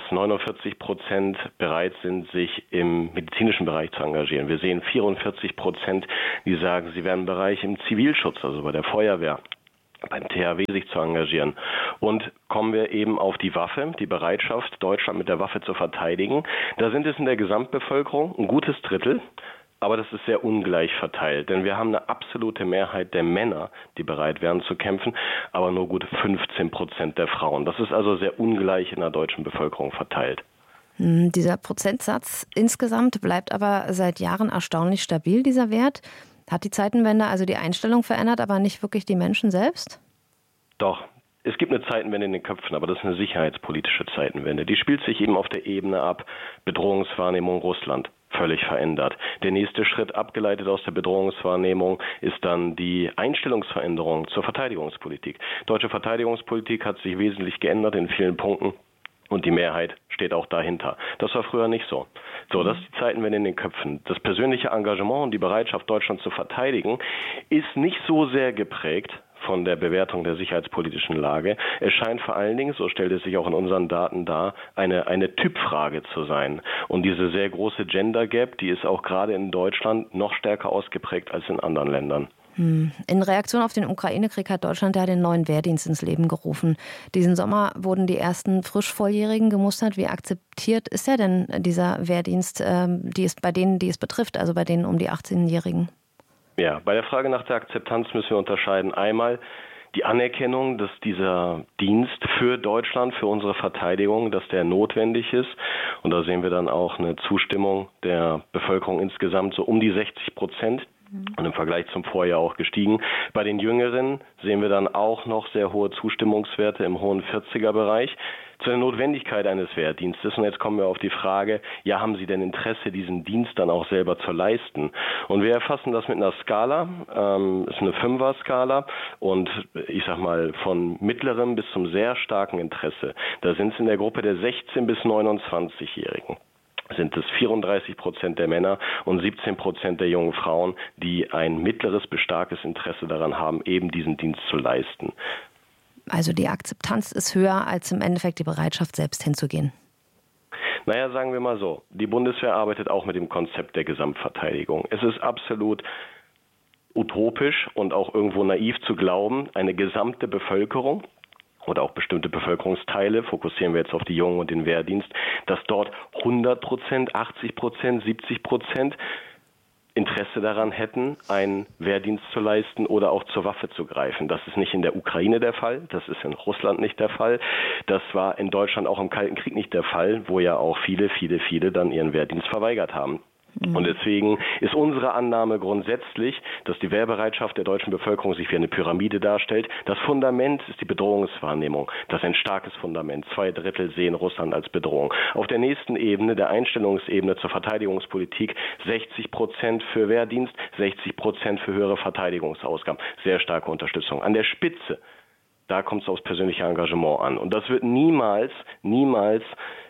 [SPEAKER 21] 49% bereit sind, sich im medizinischen Bereich zu engagieren. Wir sehen 44%, die sagen, sie wären bereit im Zivilschutz, also bei der Feuerwehr, beim THW sich zu engagieren. Und kommen wir eben auf die Waffe, die Bereitschaft, Deutschland mit der Waffe zu verteidigen. Da sind es in der Gesamtbevölkerung ein gutes Drittel, aber das ist sehr ungleich verteilt. Denn wir haben eine absolute Mehrheit der Männer, die bereit wären zu kämpfen, aber nur gut 15% der Frauen. Das ist also sehr ungleich in der deutschen Bevölkerung verteilt.
[SPEAKER 3] Dieser Prozentsatz insgesamt bleibt aber seit Jahren erstaunlich stabil, dieser Wert. Hat die Zeitenwende also die Einstellung verändert, aber nicht wirklich die Menschen selbst?
[SPEAKER 21] Doch. Es gibt eine Zeitenwende in den Köpfen, aber das ist eine sicherheitspolitische Zeitenwende. Die spielt sich eben auf der Ebene ab, Bedrohungswahrnehmung Russland, völlig verändert. Der nächste Schritt, abgeleitet aus der Bedrohungswahrnehmung, ist dann die Einstellungsveränderung zur Verteidigungspolitik. Deutsche Verteidigungspolitik hat sich wesentlich geändert in vielen Punkten. Und die Mehrheit steht auch dahinter. Das war früher nicht so. Das ist die Zeitenwende in den Köpfen. Das persönliche Engagement und die Bereitschaft, Deutschland zu verteidigen, ist nicht so sehr geprägt von der Bewertung der sicherheitspolitischen Lage. Es scheint vor allen Dingen, so stellt es sich auch in unseren Daten dar, eine Typfrage zu sein. Und diese sehr große Gender Gap, die ist auch gerade in Deutschland noch stärker ausgeprägt als in anderen Ländern.
[SPEAKER 3] In Reaktion auf den Ukraine-Krieg hat Deutschland ja den neuen Wehrdienst ins Leben gerufen. Diesen Sommer wurden die ersten frisch Volljährigen gemustert. Wie akzeptiert ist ja denn dieser Wehrdienst, bei denen, die es betrifft, also bei denen um die 18-Jährigen?
[SPEAKER 21] Ja, bei der Frage nach der Akzeptanz müssen wir unterscheiden. Einmal die Anerkennung, dass dieser Dienst für Deutschland, für unsere Verteidigung, dass der notwendig ist. Und da sehen wir dann auch eine Zustimmung der Bevölkerung insgesamt so um die 60%. Und im Vergleich zum Vorjahr auch gestiegen. Bei den Jüngeren sehen wir dann auch noch sehr hohe Zustimmungswerte im hohen 40er-Bereich zu der Notwendigkeit eines Wehrdienstes. Und jetzt kommen wir auf die Frage, ja, haben Sie denn Interesse, diesen Dienst dann auch selber zu leisten? Und wir erfassen das mit einer Skala, ist eine 5er-Skala und ich sag mal von mittlerem bis zum sehr starken Interesse. Da sind es in der Gruppe der 16- bis 29-Jährigen. Sind es 34% der Männer und 17% der jungen Frauen, die ein mittleres bis starkes Interesse daran haben, eben diesen Dienst zu leisten.
[SPEAKER 3] Also die Akzeptanz ist höher als im Endeffekt die Bereitschaft, selbst hinzugehen.
[SPEAKER 21] Naja, sagen wir mal so, die Bundeswehr arbeitet auch mit dem Konzept der Gesamtverteidigung. Es ist absolut utopisch und auch irgendwo naiv zu glauben, eine gesamte Bevölkerung oder auch bestimmte Bevölkerungsteile, fokussieren wir jetzt auf die Jungen und den Wehrdienst, dass dort 100%, 80%, 70% Interesse daran hätten, einen Wehrdienst zu leisten oder auch zur Waffe zu greifen. Das ist nicht in der Ukraine der Fall, das ist in Russland nicht der Fall, das war in Deutschland auch im Kalten Krieg nicht der Fall, wo ja auch viele dann ihren Wehrdienst verweigert haben. Und deswegen ist unsere Annahme grundsätzlich, dass die Wehrbereitschaft der deutschen Bevölkerung sich wie eine Pyramide darstellt. Das Fundament ist die Bedrohungswahrnehmung. Das ist ein starkes Fundament. 2/3 sehen Russland als Bedrohung. Auf der nächsten Ebene, der Einstellungsebene zur Verteidigungspolitik, 60% für Wehrdienst, 60% für höhere Verteidigungsausgaben. Sehr starke Unterstützung. An der Spitze, da kommt es aufs persönliche Engagement an. Und das wird niemals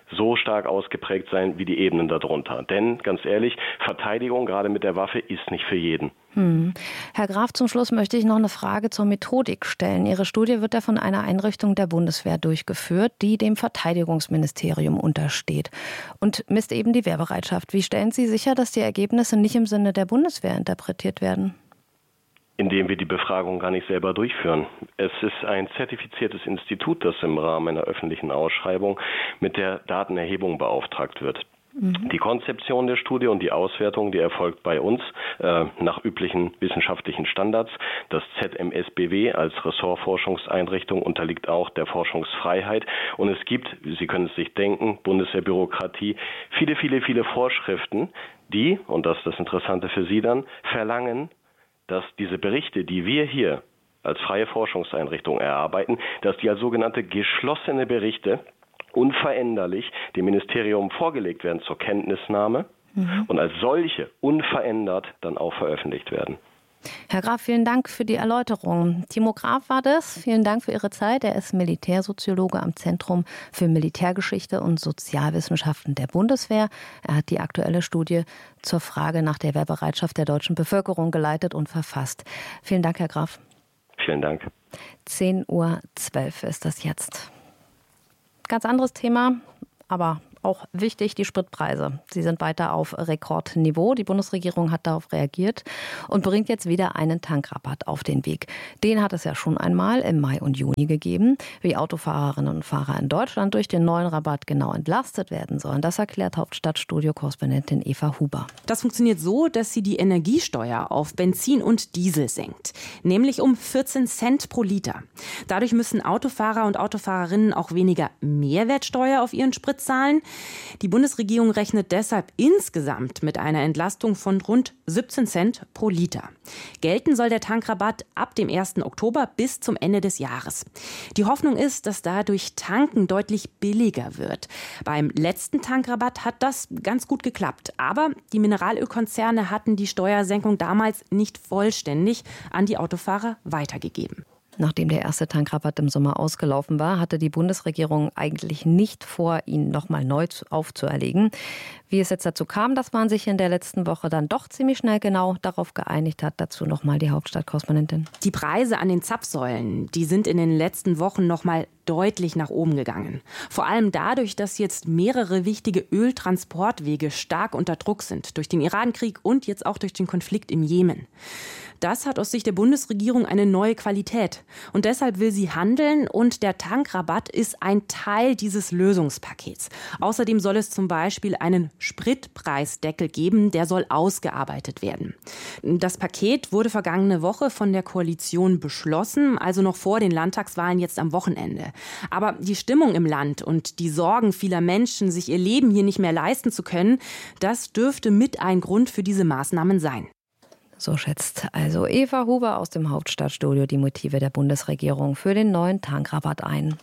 [SPEAKER 21] so stark ausgeprägt sein wie die Ebenen darunter. Denn, ganz ehrlich, Verteidigung gerade mit der Waffe ist nicht für jeden.
[SPEAKER 3] Herr Graf, zum Schluss möchte ich noch eine Frage zur Methodik stellen. Ihre Studie wird ja von einer Einrichtung der Bundeswehr durchgeführt, die dem Verteidigungsministerium untersteht und misst eben die Wehrbereitschaft. Wie stellen Sie sicher, dass die Ergebnisse nicht im Sinne der Bundeswehr interpretiert werden?
[SPEAKER 21] Indem wir die Befragung gar nicht selber durchführen. Es ist ein zertifiziertes Institut, das im Rahmen einer öffentlichen Ausschreibung mit der Datenerhebung beauftragt wird. Die Konzeption der Studie und die Auswertung, die erfolgt bei uns nach üblichen wissenschaftlichen Standards. Das ZMSBW als Ressortforschungseinrichtung unterliegt auch der Forschungsfreiheit. Und es gibt, Sie können es sich denken, Bundeswehrbürokratie, viele Vorschriften, die, und das ist das Interessante für Sie dann, verlangen, dass diese Berichte, die wir hier als freie Forschungseinrichtung erarbeiten, dass die als sogenannte geschlossene Berichte unveränderlich dem Ministerium vorgelegt werden zur Kenntnisnahme und als solche unverändert dann auch veröffentlicht werden.
[SPEAKER 3] Herr Graf, vielen Dank für die Erläuterung. Timo Graf war das. Vielen Dank für Ihre Zeit. Er ist Militärsoziologe am Zentrum für Militärgeschichte und Sozialwissenschaften der Bundeswehr. Er hat die aktuelle Studie zur Frage nach der Wehrbereitschaft der deutschen Bevölkerung geleitet und verfasst. Vielen Dank, Herr Graf.
[SPEAKER 21] Vielen Dank.
[SPEAKER 3] 10:12 Uhr ist das jetzt. Ganz anderes Thema, aber auch wichtig, die Spritpreise. Sie sind weiter auf Rekordniveau. Die Bundesregierung hat darauf reagiert und bringt jetzt wieder einen Tankrabatt auf den Weg. Den hat es ja schon einmal im Mai und Juni gegeben. Wie Autofahrerinnen und Fahrer in Deutschland durch den neuen Rabatt genau entlastet werden sollen, das erklärt Hauptstadtstudio-Korrespondentin Eva Huber.
[SPEAKER 1] Das funktioniert so, dass sie die Energiesteuer auf Benzin und Diesel senkt. Nämlich um 14 Cent pro Liter. Dadurch müssen Autofahrer und Autofahrerinnen auch weniger Mehrwertsteuer auf ihren Sprit zahlen. Die Bundesregierung rechnet deshalb insgesamt mit einer Entlastung von rund 17 Cent pro Liter. Gelten soll der Tankrabatt ab dem 1. Oktober bis zum Ende des Jahres. Die Hoffnung ist, dass dadurch Tanken deutlich billiger wird. Beim letzten Tankrabatt hat das ganz gut geklappt. Aber die Mineralölkonzerne hatten die Steuersenkung damals nicht vollständig an die Autofahrer weitergegeben.
[SPEAKER 3] Nachdem der erste Tankrabatt im Sommer ausgelaufen war, hatte die Bundesregierung eigentlich nicht vor, ihn nochmal neu aufzuerlegen. Wie es jetzt dazu kam, dass man sich in der letzten Woche dann doch ziemlich schnell genau darauf geeinigt hat. Dazu nochmal die Hauptstadtkorrespondentin.
[SPEAKER 1] Die Preise an den Zapfsäulen, die sind in den letzten Wochen nochmal deutlich nach oben gegangen. Vor allem dadurch, dass jetzt mehrere wichtige Öltransportwege stark unter Druck sind. Durch den Irankrieg und jetzt auch durch den Konflikt im Jemen. Das hat aus Sicht der Bundesregierung eine neue Qualität. Und deshalb will sie handeln und der Tankrabatt ist ein Teil dieses Lösungspakets. Außerdem soll es zum Beispiel einen Spritpreisdeckel geben, der soll ausgearbeitet werden. Das Paket wurde vergangene Woche von der Koalition beschlossen, also noch vor den Landtagswahlen jetzt am Wochenende. Aber die Stimmung im Land und die Sorgen vieler Menschen, sich ihr Leben hier nicht mehr leisten zu können, das dürfte mit ein Grund für diese Maßnahmen sein.
[SPEAKER 3] So schätzt also Eva Huber aus dem Hauptstadtstudio die Motive der Bundesregierung für den neuen Tankrabatt ein.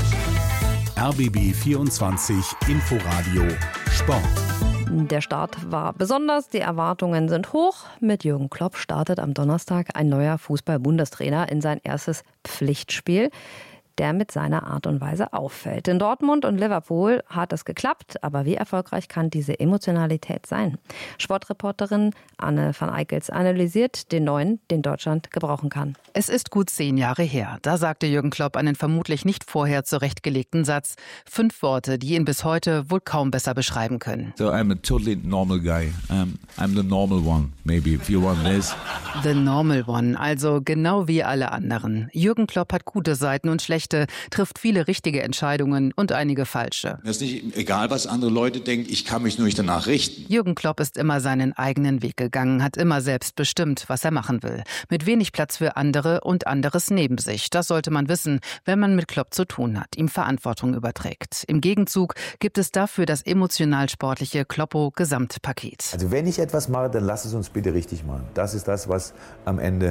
[SPEAKER 4] RBB 24 Inforadio Sport.
[SPEAKER 3] Der Start war besonders, die Erwartungen sind hoch. Mit Jürgen Klopp startet am Donnerstag ein neuer Fußball-Bundestrainer in sein erstes Pflichtspiel, der mit seiner Art und Weise auffällt. In Dortmund und Liverpool hat es geklappt, aber wie erfolgreich kann diese Emotionalität sein? Sportreporterin Anne van Eickels analysiert den neuen, den Deutschland gebrauchen kann.
[SPEAKER 22] Es ist gut 10 Jahre her. Da sagte Jürgen Klopp einen vermutlich nicht vorher zurechtgelegten Satz. 5 Worte, die ihn bis heute wohl kaum besser beschreiben können.
[SPEAKER 23] So I'm a totally normal guy. I'm the normal one, maybe, if you want this.
[SPEAKER 22] The normal one, also genau wie alle anderen. Jürgen Klopp hat gute Seiten und schlechte, trifft viele richtige Entscheidungen und einige falsche.
[SPEAKER 23] Mir ist nicht egal, was andere Leute denken, ich kann mich nur nicht danach richten.
[SPEAKER 22] Jürgen Klopp ist immer seinen eigenen Weg gegangen, hat immer selbst bestimmt, was er machen will. Mit wenig Platz für andere und anderes neben sich. Das sollte man wissen, wenn man mit Klopp zu tun hat, ihm Verantwortung überträgt. Im Gegenzug gibt es dafür das emotional-sportliche Kloppo-Gesamtpaket.
[SPEAKER 24] Also wenn ich etwas mache, dann lass es uns bitte richtig machen. Das ist das, was am Ende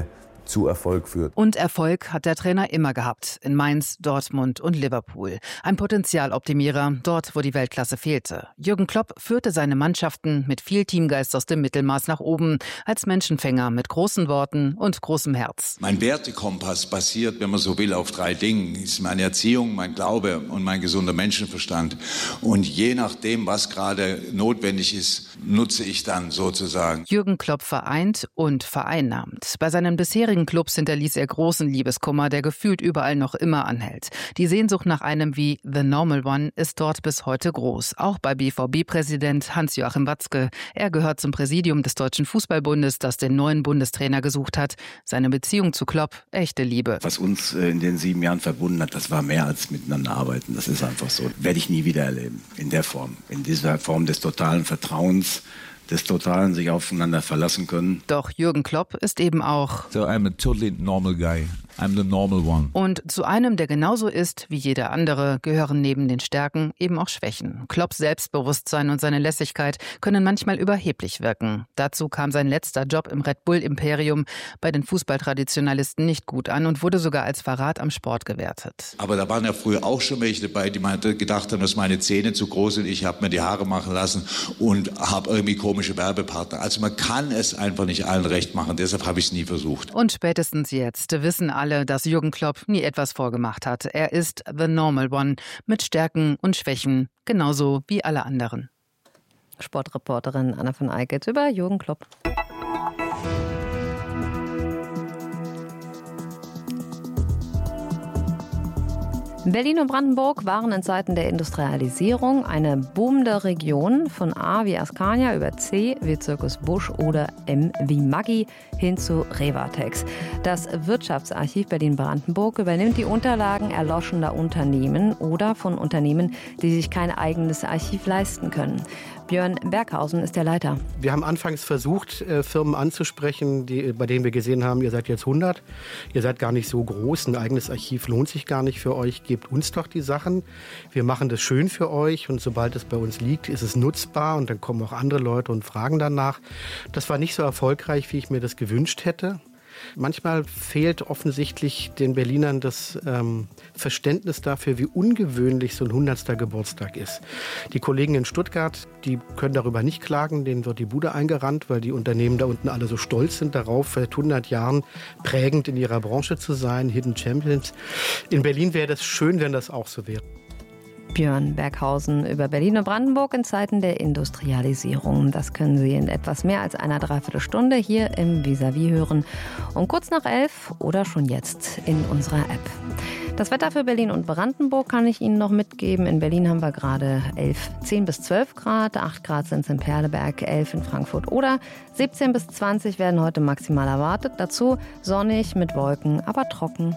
[SPEAKER 5] zu Erfolg führt.
[SPEAKER 22] Und Erfolg hat der Trainer immer gehabt. In Mainz, Dortmund und Liverpool. Ein Potenzialoptimierer, dort wo die Weltklasse fehlte. Jürgen Klopp führte seine Mannschaften mit viel Teamgeist aus dem Mittelmaß nach oben. Als Menschenfänger mit großen Worten und großem Herz.
[SPEAKER 23] Mein Wertekompass basiert, wenn man so will, auf 3 Dingen. Das ist meine Erziehung, mein Glaube und mein gesunder Menschenverstand. Und je nachdem, was gerade notwendig ist, nutze ich dann sozusagen.
[SPEAKER 22] Jürgen Klopp vereint und vereinnahmt. Bei seinen bisherigen Clubs hinterließ er großen Liebeskummer, der gefühlt überall noch immer anhält. Die Sehnsucht nach einem wie The Normal One ist dort bis heute groß. Auch bei BVB-Präsident Hans-Joachim Watzke. Er gehört zum Präsidium des Deutschen Fußballbundes, das den neuen Bundestrainer gesucht hat. Seine Beziehung zu Klopp, echte Liebe.
[SPEAKER 6] Was uns in den 7 Jahren verbunden hat, das war mehr als miteinander arbeiten. Das ist einfach so. Werde ich nie wieder erleben. In der Form. In dieser Form des totalen Vertrauens, des totalen sich aufeinander verlassen können.
[SPEAKER 22] Doch Jürgen Klopp ist eben auch
[SPEAKER 23] So I'm a totally normal guy. I'm the normal one.
[SPEAKER 22] Und zu einem, der genauso ist wie jeder andere, gehören neben den Stärken eben auch Schwächen. Klopps Selbstbewusstsein und seine Lässigkeit können manchmal überheblich wirken. Dazu kam sein letzter Job im Red Bull-Imperium bei den Fußballtraditionalisten nicht gut an und wurde sogar als Verrat am Sport gewertet.
[SPEAKER 23] Aber da waren ja früher auch schon welche dabei, die gedacht haben, dass meine Zähne zu groß sind. Ich habe mir die Haare machen lassen und habe irgendwie komische Werbepartner. Also man kann es einfach nicht allen recht machen. Deshalb habe ich es nie versucht.
[SPEAKER 22] Und spätestens jetzt wissen alle, dass Jürgen Klopp nie etwas vorgemacht hat. Er ist the normal one mit Stärken und Schwächen, genauso wie alle anderen.
[SPEAKER 3] Sportreporterin Anna von Eickelt über Jürgen Klopp. Berlin und Brandenburg waren in Zeiten der Industrialisierung eine boomende Region, von A wie Askania über C wie Zirkus Busch oder M wie Maggi hin zu Revatex. Das Wirtschaftsarchiv Berlin-Brandenburg übernimmt die Unterlagen erloschener Unternehmen oder von Unternehmen, die sich kein eigenes Archiv leisten können. Björn Berghausen ist der Leiter.
[SPEAKER 7] Wir haben anfangs versucht, Firmen anzusprechen, bei denen wir gesehen haben, ihr seid jetzt 100, ihr seid gar nicht so groß, ein eigenes Archiv lohnt sich gar nicht für euch, gebt uns doch die Sachen. Wir machen das schön für euch und sobald es bei uns liegt, ist es nutzbar und dann kommen auch andere Leute und fragen danach. Das war nicht so erfolgreich, wie ich mir das gewünscht hätte. Manchmal fehlt offensichtlich den Berlinern das Verständnis dafür, wie ungewöhnlich so ein 100. Geburtstag ist. Die Kollegen in Stuttgart, die können darüber nicht klagen, denen wird die Bude eingerannt, weil die Unternehmen da unten alle so stolz sind darauf, seit 100 Jahren prägend in ihrer Branche zu sein, Hidden Champions. In Berlin wäre das schön, wenn das auch so wäre.
[SPEAKER 3] Björn Berghausen über Berlin und Brandenburg in Zeiten der Industrialisierung. Das können Sie in etwas mehr als einer Dreiviertelstunde hier im Vis-à-vis hören. Um kurz nach 11 oder schon jetzt in unserer App. Das Wetter für Berlin und Brandenburg kann ich Ihnen noch mitgeben. In Berlin haben wir gerade 10 bis 12 Grad, 8 Grad sind es in Perleberg, 11 in Frankfurt oder 17 bis 20 werden heute maximal erwartet. Dazu sonnig mit Wolken, aber trocken.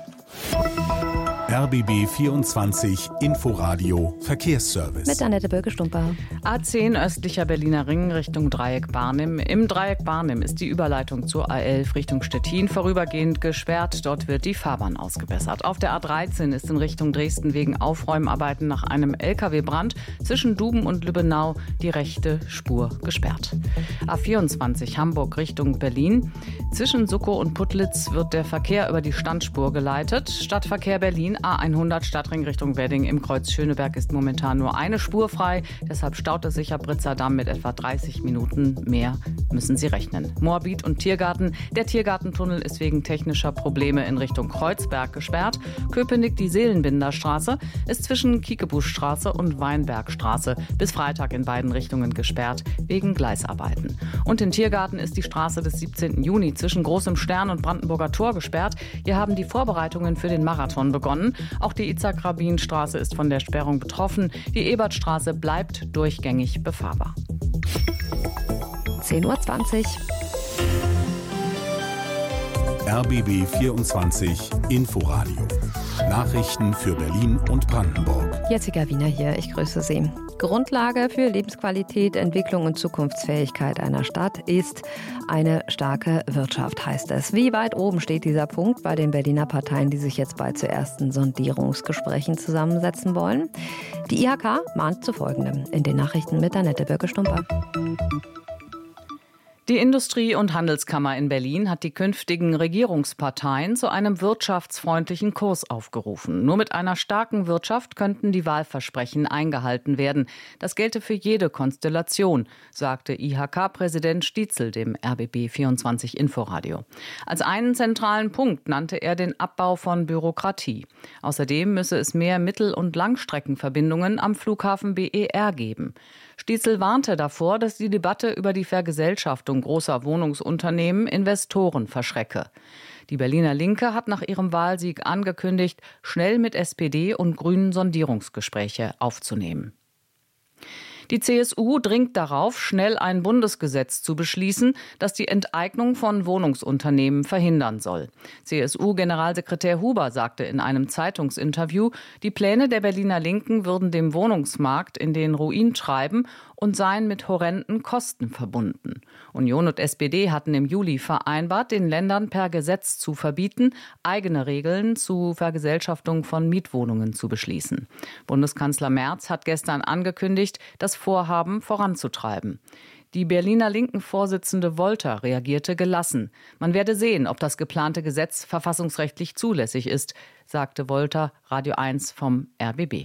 [SPEAKER 4] RBB 24 Inforadio Verkehrsservice.
[SPEAKER 3] Mit Annette Böke-Stumper.
[SPEAKER 24] A10 östlicher Berliner Ring Richtung Dreieck Barnim. Im Dreieck Barnim ist die Überleitung zur A11 Richtung Stettin vorübergehend gesperrt. Dort wird die Fahrbahn ausgebessert. Auf der A13 ist in Richtung Dresden wegen Aufräumarbeiten nach einem LKW-Brand zwischen Duben und Lübbenau die rechte Spur gesperrt. A24 Hamburg Richtung Berlin. Zwischen Suckow und Putlitz wird der Verkehr über die Standspur geleitet. Stadtverkehr Berlin A100 Stadtring Richtung Wedding im Kreuz Schöneberg ist momentan nur eine Spur frei. Deshalb staut es sich am Britzer Damm mit etwa 30 Minuten mehr, müssen Sie rechnen. Moabit und Tiergarten. Der Tiergartentunnel ist wegen technischer Probleme in Richtung Kreuzberg gesperrt. Köpenick die Seelenbinderstraße ist zwischen Kiekebuschstraße und Weinbergstraße bis Freitag in beiden Richtungen gesperrt wegen Gleisarbeiten. Und in Tiergarten ist die Straße des 17. Juni zwischen Großem Stern und Brandenburger Tor gesperrt. Hier haben die Vorbereitungen für den Marathon begonnen. Auch die Itzhak-Rabin-Straße ist von der Sperrung betroffen. Die Ebertstraße bleibt durchgängig befahrbar.
[SPEAKER 3] 10:20 Uhr.
[SPEAKER 4] RBB 24 Inforadio. Nachrichten für Berlin und Brandenburg.
[SPEAKER 3] Jessica Wiener hier, ich grüße Sie. Grundlage für Lebensqualität, Entwicklung und Zukunftsfähigkeit einer Stadt ist eine starke Wirtschaft, heißt es. Wie weit oben steht dieser Punkt bei den Berliner Parteien, die sich jetzt bald zu ersten Sondierungsgesprächen zusammensetzen wollen? Die IHK mahnt zu Folgendem in den Nachrichten mit Annette Böke-Stumper.
[SPEAKER 24] Die Industrie- und Handelskammer in Berlin hat die künftigen Regierungsparteien zu einem wirtschaftsfreundlichen Kurs aufgerufen. Nur mit einer starken Wirtschaft könnten die Wahlversprechen eingehalten werden. Das gelte für jede Konstellation, sagte IHK-Präsident Stietzel dem RBB24 Inforadio. Als einen zentralen Punkt nannte er den Abbau von Bürokratie. Außerdem müsse es mehr Mittel- und Langstreckenverbindungen am Flughafen BER geben. Stietzel warnte davor, dass die Debatte über die Vergesellschaftung großer Wohnungsunternehmen Investoren verschrecke. Die Berliner Linke hat nach ihrem Wahlsieg angekündigt, schnell mit SPD und Grünen Sondierungsgespräche aufzunehmen. Die CSU dringt darauf, schnell ein Bundesgesetz zu beschließen, das die Enteignung von Wohnungsunternehmen verhindern soll. CSU-Generalsekretär Huber sagte in einem Zeitungsinterview, die Pläne der Berliner Linken würden dem Wohnungsmarkt in den Ruin treiben und seien mit horrenden Kosten verbunden. Union und SPD hatten im Juli vereinbart, den Ländern per Gesetz zu verbieten, eigene Regeln zu Vergesellschaftung von Mietwohnungen zu beschließen. Bundeskanzler Merz hat gestern angekündigt, das Vorhaben voranzutreiben. Die Berliner Linken-Vorsitzende Wolter reagierte gelassen. Man werde sehen, ob das geplante Gesetz verfassungsrechtlich zulässig ist, sagte Wolter, Radio 1 vom RBB.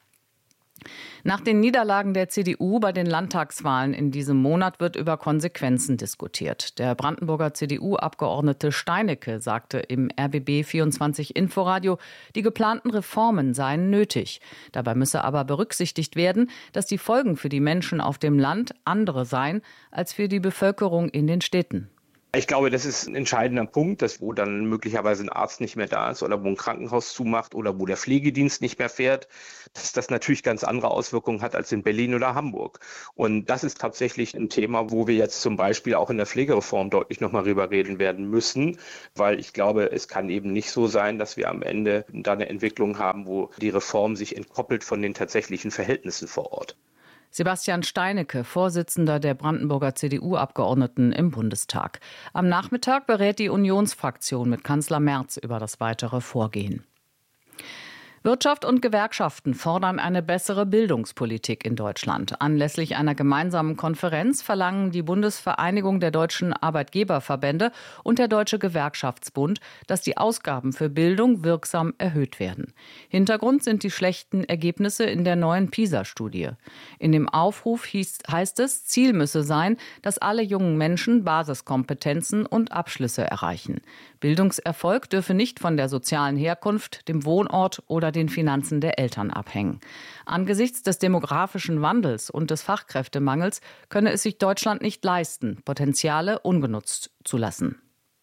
[SPEAKER 24] Nach den Niederlagen der CDU bei den Landtagswahlen in diesem Monat wird über Konsequenzen diskutiert. Der Brandenburger CDU-Abgeordnete Steinecke sagte im RBB24 Inforadio, die geplanten Reformen seien nötig. Dabei müsse aber berücksichtigt werden, dass die Folgen für die Menschen auf dem Land andere seien als für die Bevölkerung in den Städten.
[SPEAKER 5] Ich glaube, das ist ein entscheidender Punkt, dass wo dann möglicherweise ein Arzt nicht mehr da ist oder wo ein Krankenhaus zumacht oder wo der Pflegedienst nicht mehr fährt, dass das natürlich ganz andere Auswirkungen hat als in Berlin oder Hamburg. Und das ist tatsächlich ein Thema, wo wir jetzt zum Beispiel auch in der Pflegereform deutlich nochmal drüber reden werden müssen, weil ich glaube, es kann eben nicht so sein, dass wir am Ende da eine Entwicklung haben, wo die Reform sich entkoppelt von den tatsächlichen Verhältnissen vor Ort.
[SPEAKER 24] Sebastian Steinecke, Vorsitzender der Brandenburger CDU-Abgeordneten im Bundestag. Am Nachmittag berät die Unionsfraktion mit Kanzler Merz über das weitere Vorgehen. Wirtschaft und Gewerkschaften fordern eine bessere Bildungspolitik in Deutschland. Anlässlich einer gemeinsamen Konferenz verlangen die Bundesvereinigung der deutschen Arbeitgeberverbände und der Deutsche Gewerkschaftsbund, dass die Ausgaben für Bildung wirksam erhöht werden. Hintergrund sind die schlechten Ergebnisse in der neuen PISA-Studie. In dem Aufruf heißt es, Ziel müsse sein, dass alle jungen Menschen Basiskompetenzen und Abschlüsse erreichen. Bildungserfolg dürfe nicht von der sozialen Herkunft, dem Wohnort oder den Finanzen der Eltern abhängen. Angesichts des demografischen Wandels und des Fachkräftemangels könne es sich Deutschland nicht leisten, Potenziale ungenutzt zu lassen.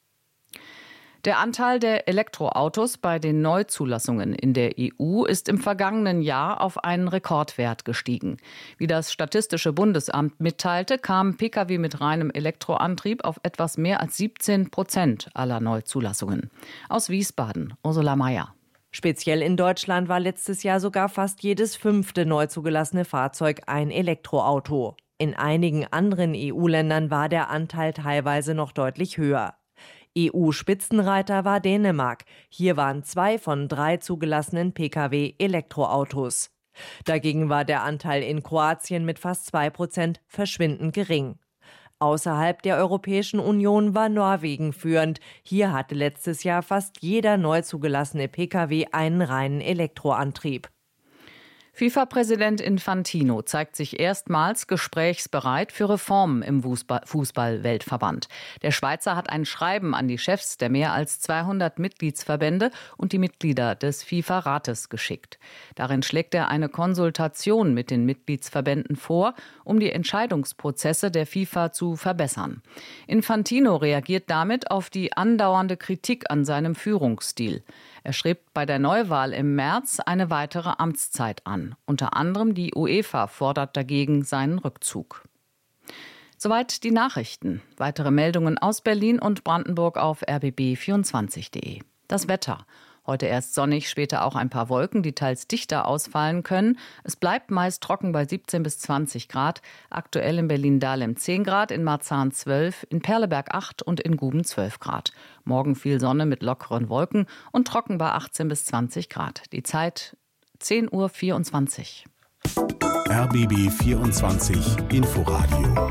[SPEAKER 24] Der Anteil der Elektroautos bei den Neuzulassungen in der EU ist im vergangenen Jahr auf einen Rekordwert gestiegen. Wie das Statistische Bundesamt mitteilte, kamen Pkw mit reinem Elektroantrieb auf etwas mehr als 17% aller Neuzulassungen. Aus Wiesbaden, Ursula Mayer.
[SPEAKER 8] Speziell in Deutschland war letztes Jahr sogar fast jedes 5. neu zugelassene Fahrzeug ein Elektroauto. In einigen anderen EU-Ländern war der Anteil teilweise noch deutlich höher. EU-Spitzenreiter war Dänemark. Hier waren 2 von 3 zugelassenen Pkw Elektroautos. Dagegen war der Anteil in Kroatien mit fast 2% verschwindend gering. Außerhalb der Europäischen Union war Norwegen führend. Hier hatte letztes Jahr fast jeder neu zugelassene Pkw einen reinen Elektroantrieb.
[SPEAKER 24] FIFA-Präsident Infantino zeigt sich erstmals gesprächsbereit für Reformen im Fußball-Weltverband. Der Schweizer hat ein Schreiben an die Chefs der mehr als 200 Mitgliedsverbände und die Mitglieder des FIFA-Rates geschickt. Darin schlägt er eine Konsultation mit den Mitgliedsverbänden vor, um die Entscheidungsprozesse der FIFA zu verbessern. Infantino reagiert damit auf die andauernde Kritik an seinem Führungsstil. Er strebt bei der Neuwahl im März eine weitere Amtszeit an. Unter anderem die UEFA fordert dagegen seinen Rückzug. Soweit die Nachrichten. Weitere Meldungen aus Berlin und Brandenburg auf rbb24.de. Das Wetter. Heute erst sonnig, später auch ein paar Wolken, die teils dichter ausfallen können. Es bleibt meist trocken bei 17 bis 20 Grad. Aktuell in Berlin-Dahlem 10 Grad, in Marzahn 12, in Perleberg 8 und in Guben 12 Grad. Morgen viel Sonne mit lockeren Wolken und trocken bei 18 bis 20 Grad. Die Zeit 10:24 Uhr.
[SPEAKER 4] RBB 24 Inforadio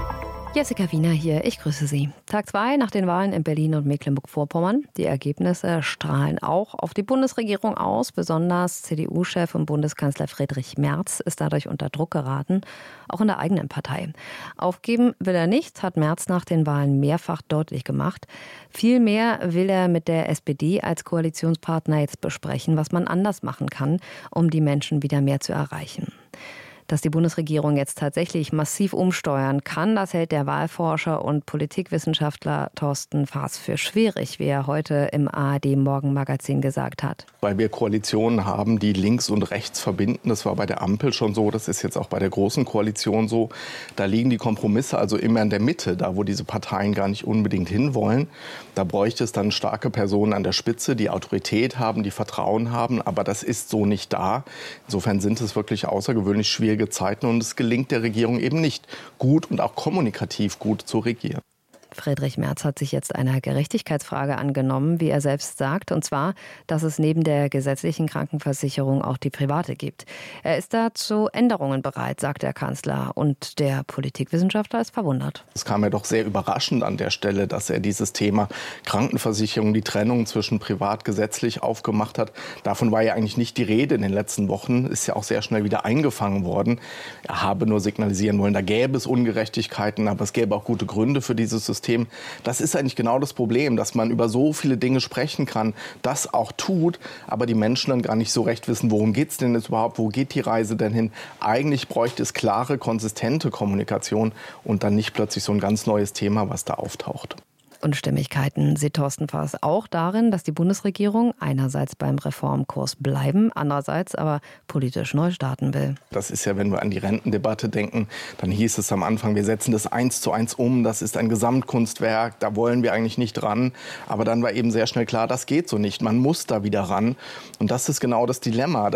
[SPEAKER 3] Jessica Wiener hier, ich grüße Sie. Tag 2 nach den Wahlen in Berlin und Mecklenburg-Vorpommern. Die Ergebnisse strahlen auch auf die Bundesregierung aus. Besonders CDU-Chef und Bundeskanzler Friedrich Merz ist dadurch unter Druck geraten, auch in der eigenen Partei. Aufgeben will er nicht, hat Merz nach den Wahlen mehrfach deutlich gemacht. Vielmehr will er mit der SPD als Koalitionspartner jetzt besprechen, was man anders machen kann, um die Menschen wieder mehr zu erreichen. Dass die Bundesregierung jetzt tatsächlich massiv umsteuern kann, das hält der Wahlforscher und Politikwissenschaftler Thorsten Faas für schwierig, wie er heute im ARD-Morgenmagazin gesagt hat.
[SPEAKER 9] Weil wir Koalitionen haben, die links und rechts verbinden. Das war bei der Ampel schon so, das ist jetzt auch bei der Großen Koalition so. Da liegen die Kompromisse also immer in der Mitte, da wo diese Parteien gar nicht unbedingt hinwollen. Da bräuchte es dann starke Personen an der Spitze, die Autorität haben, die Vertrauen haben. Aber das ist so nicht da. Insofern sind es wirklich außergewöhnlich schwierige Zeiten und es gelingt der Regierung eben nicht, gut und auch kommunikativ gut zu regieren.
[SPEAKER 3] Friedrich Merz hat sich jetzt einer Gerechtigkeitsfrage angenommen, wie er selbst sagt, und zwar, dass es neben der gesetzlichen Krankenversicherung auch die private gibt. Er ist da zu Änderungen bereit, sagt der Kanzler, und der Politikwissenschaftler ist verwundert.
[SPEAKER 9] Es kam ja doch sehr überraschend an der Stelle, dass er dieses Thema Krankenversicherung, die Trennung zwischen privat-gesetzlich aufgemacht hat. Davon war ja eigentlich nicht die Rede in den letzten Wochen, ist ja auch sehr schnell wieder eingefangen worden. Er habe nur signalisieren wollen, da gäbe es Ungerechtigkeiten, aber es gäbe auch gute Gründe für dieses System. Das ist eigentlich genau das Problem, dass man über so viele Dinge sprechen kann, das auch tut, aber die Menschen dann gar nicht so recht wissen, worum geht es denn jetzt überhaupt, wo geht die Reise denn hin? Eigentlich bräuchte es klare, konsistente Kommunikation und dann nicht plötzlich so ein ganz neues Thema, was da auftaucht.
[SPEAKER 3] Unstimmigkeiten sieht Thorsten Faas auch darin, dass die Bundesregierung einerseits beim Reformkurs bleiben, andererseits aber politisch neu starten will.
[SPEAKER 9] Das ist ja, wenn wir an die Rentendebatte denken, dann hieß es am Anfang, wir setzen das 1:1 um, das ist ein Gesamtkunstwerk, da wollen wir eigentlich nicht ran. Aber dann war eben sehr schnell klar, das geht so nicht, man muss da wieder ran. Und das ist genau das Dilemma.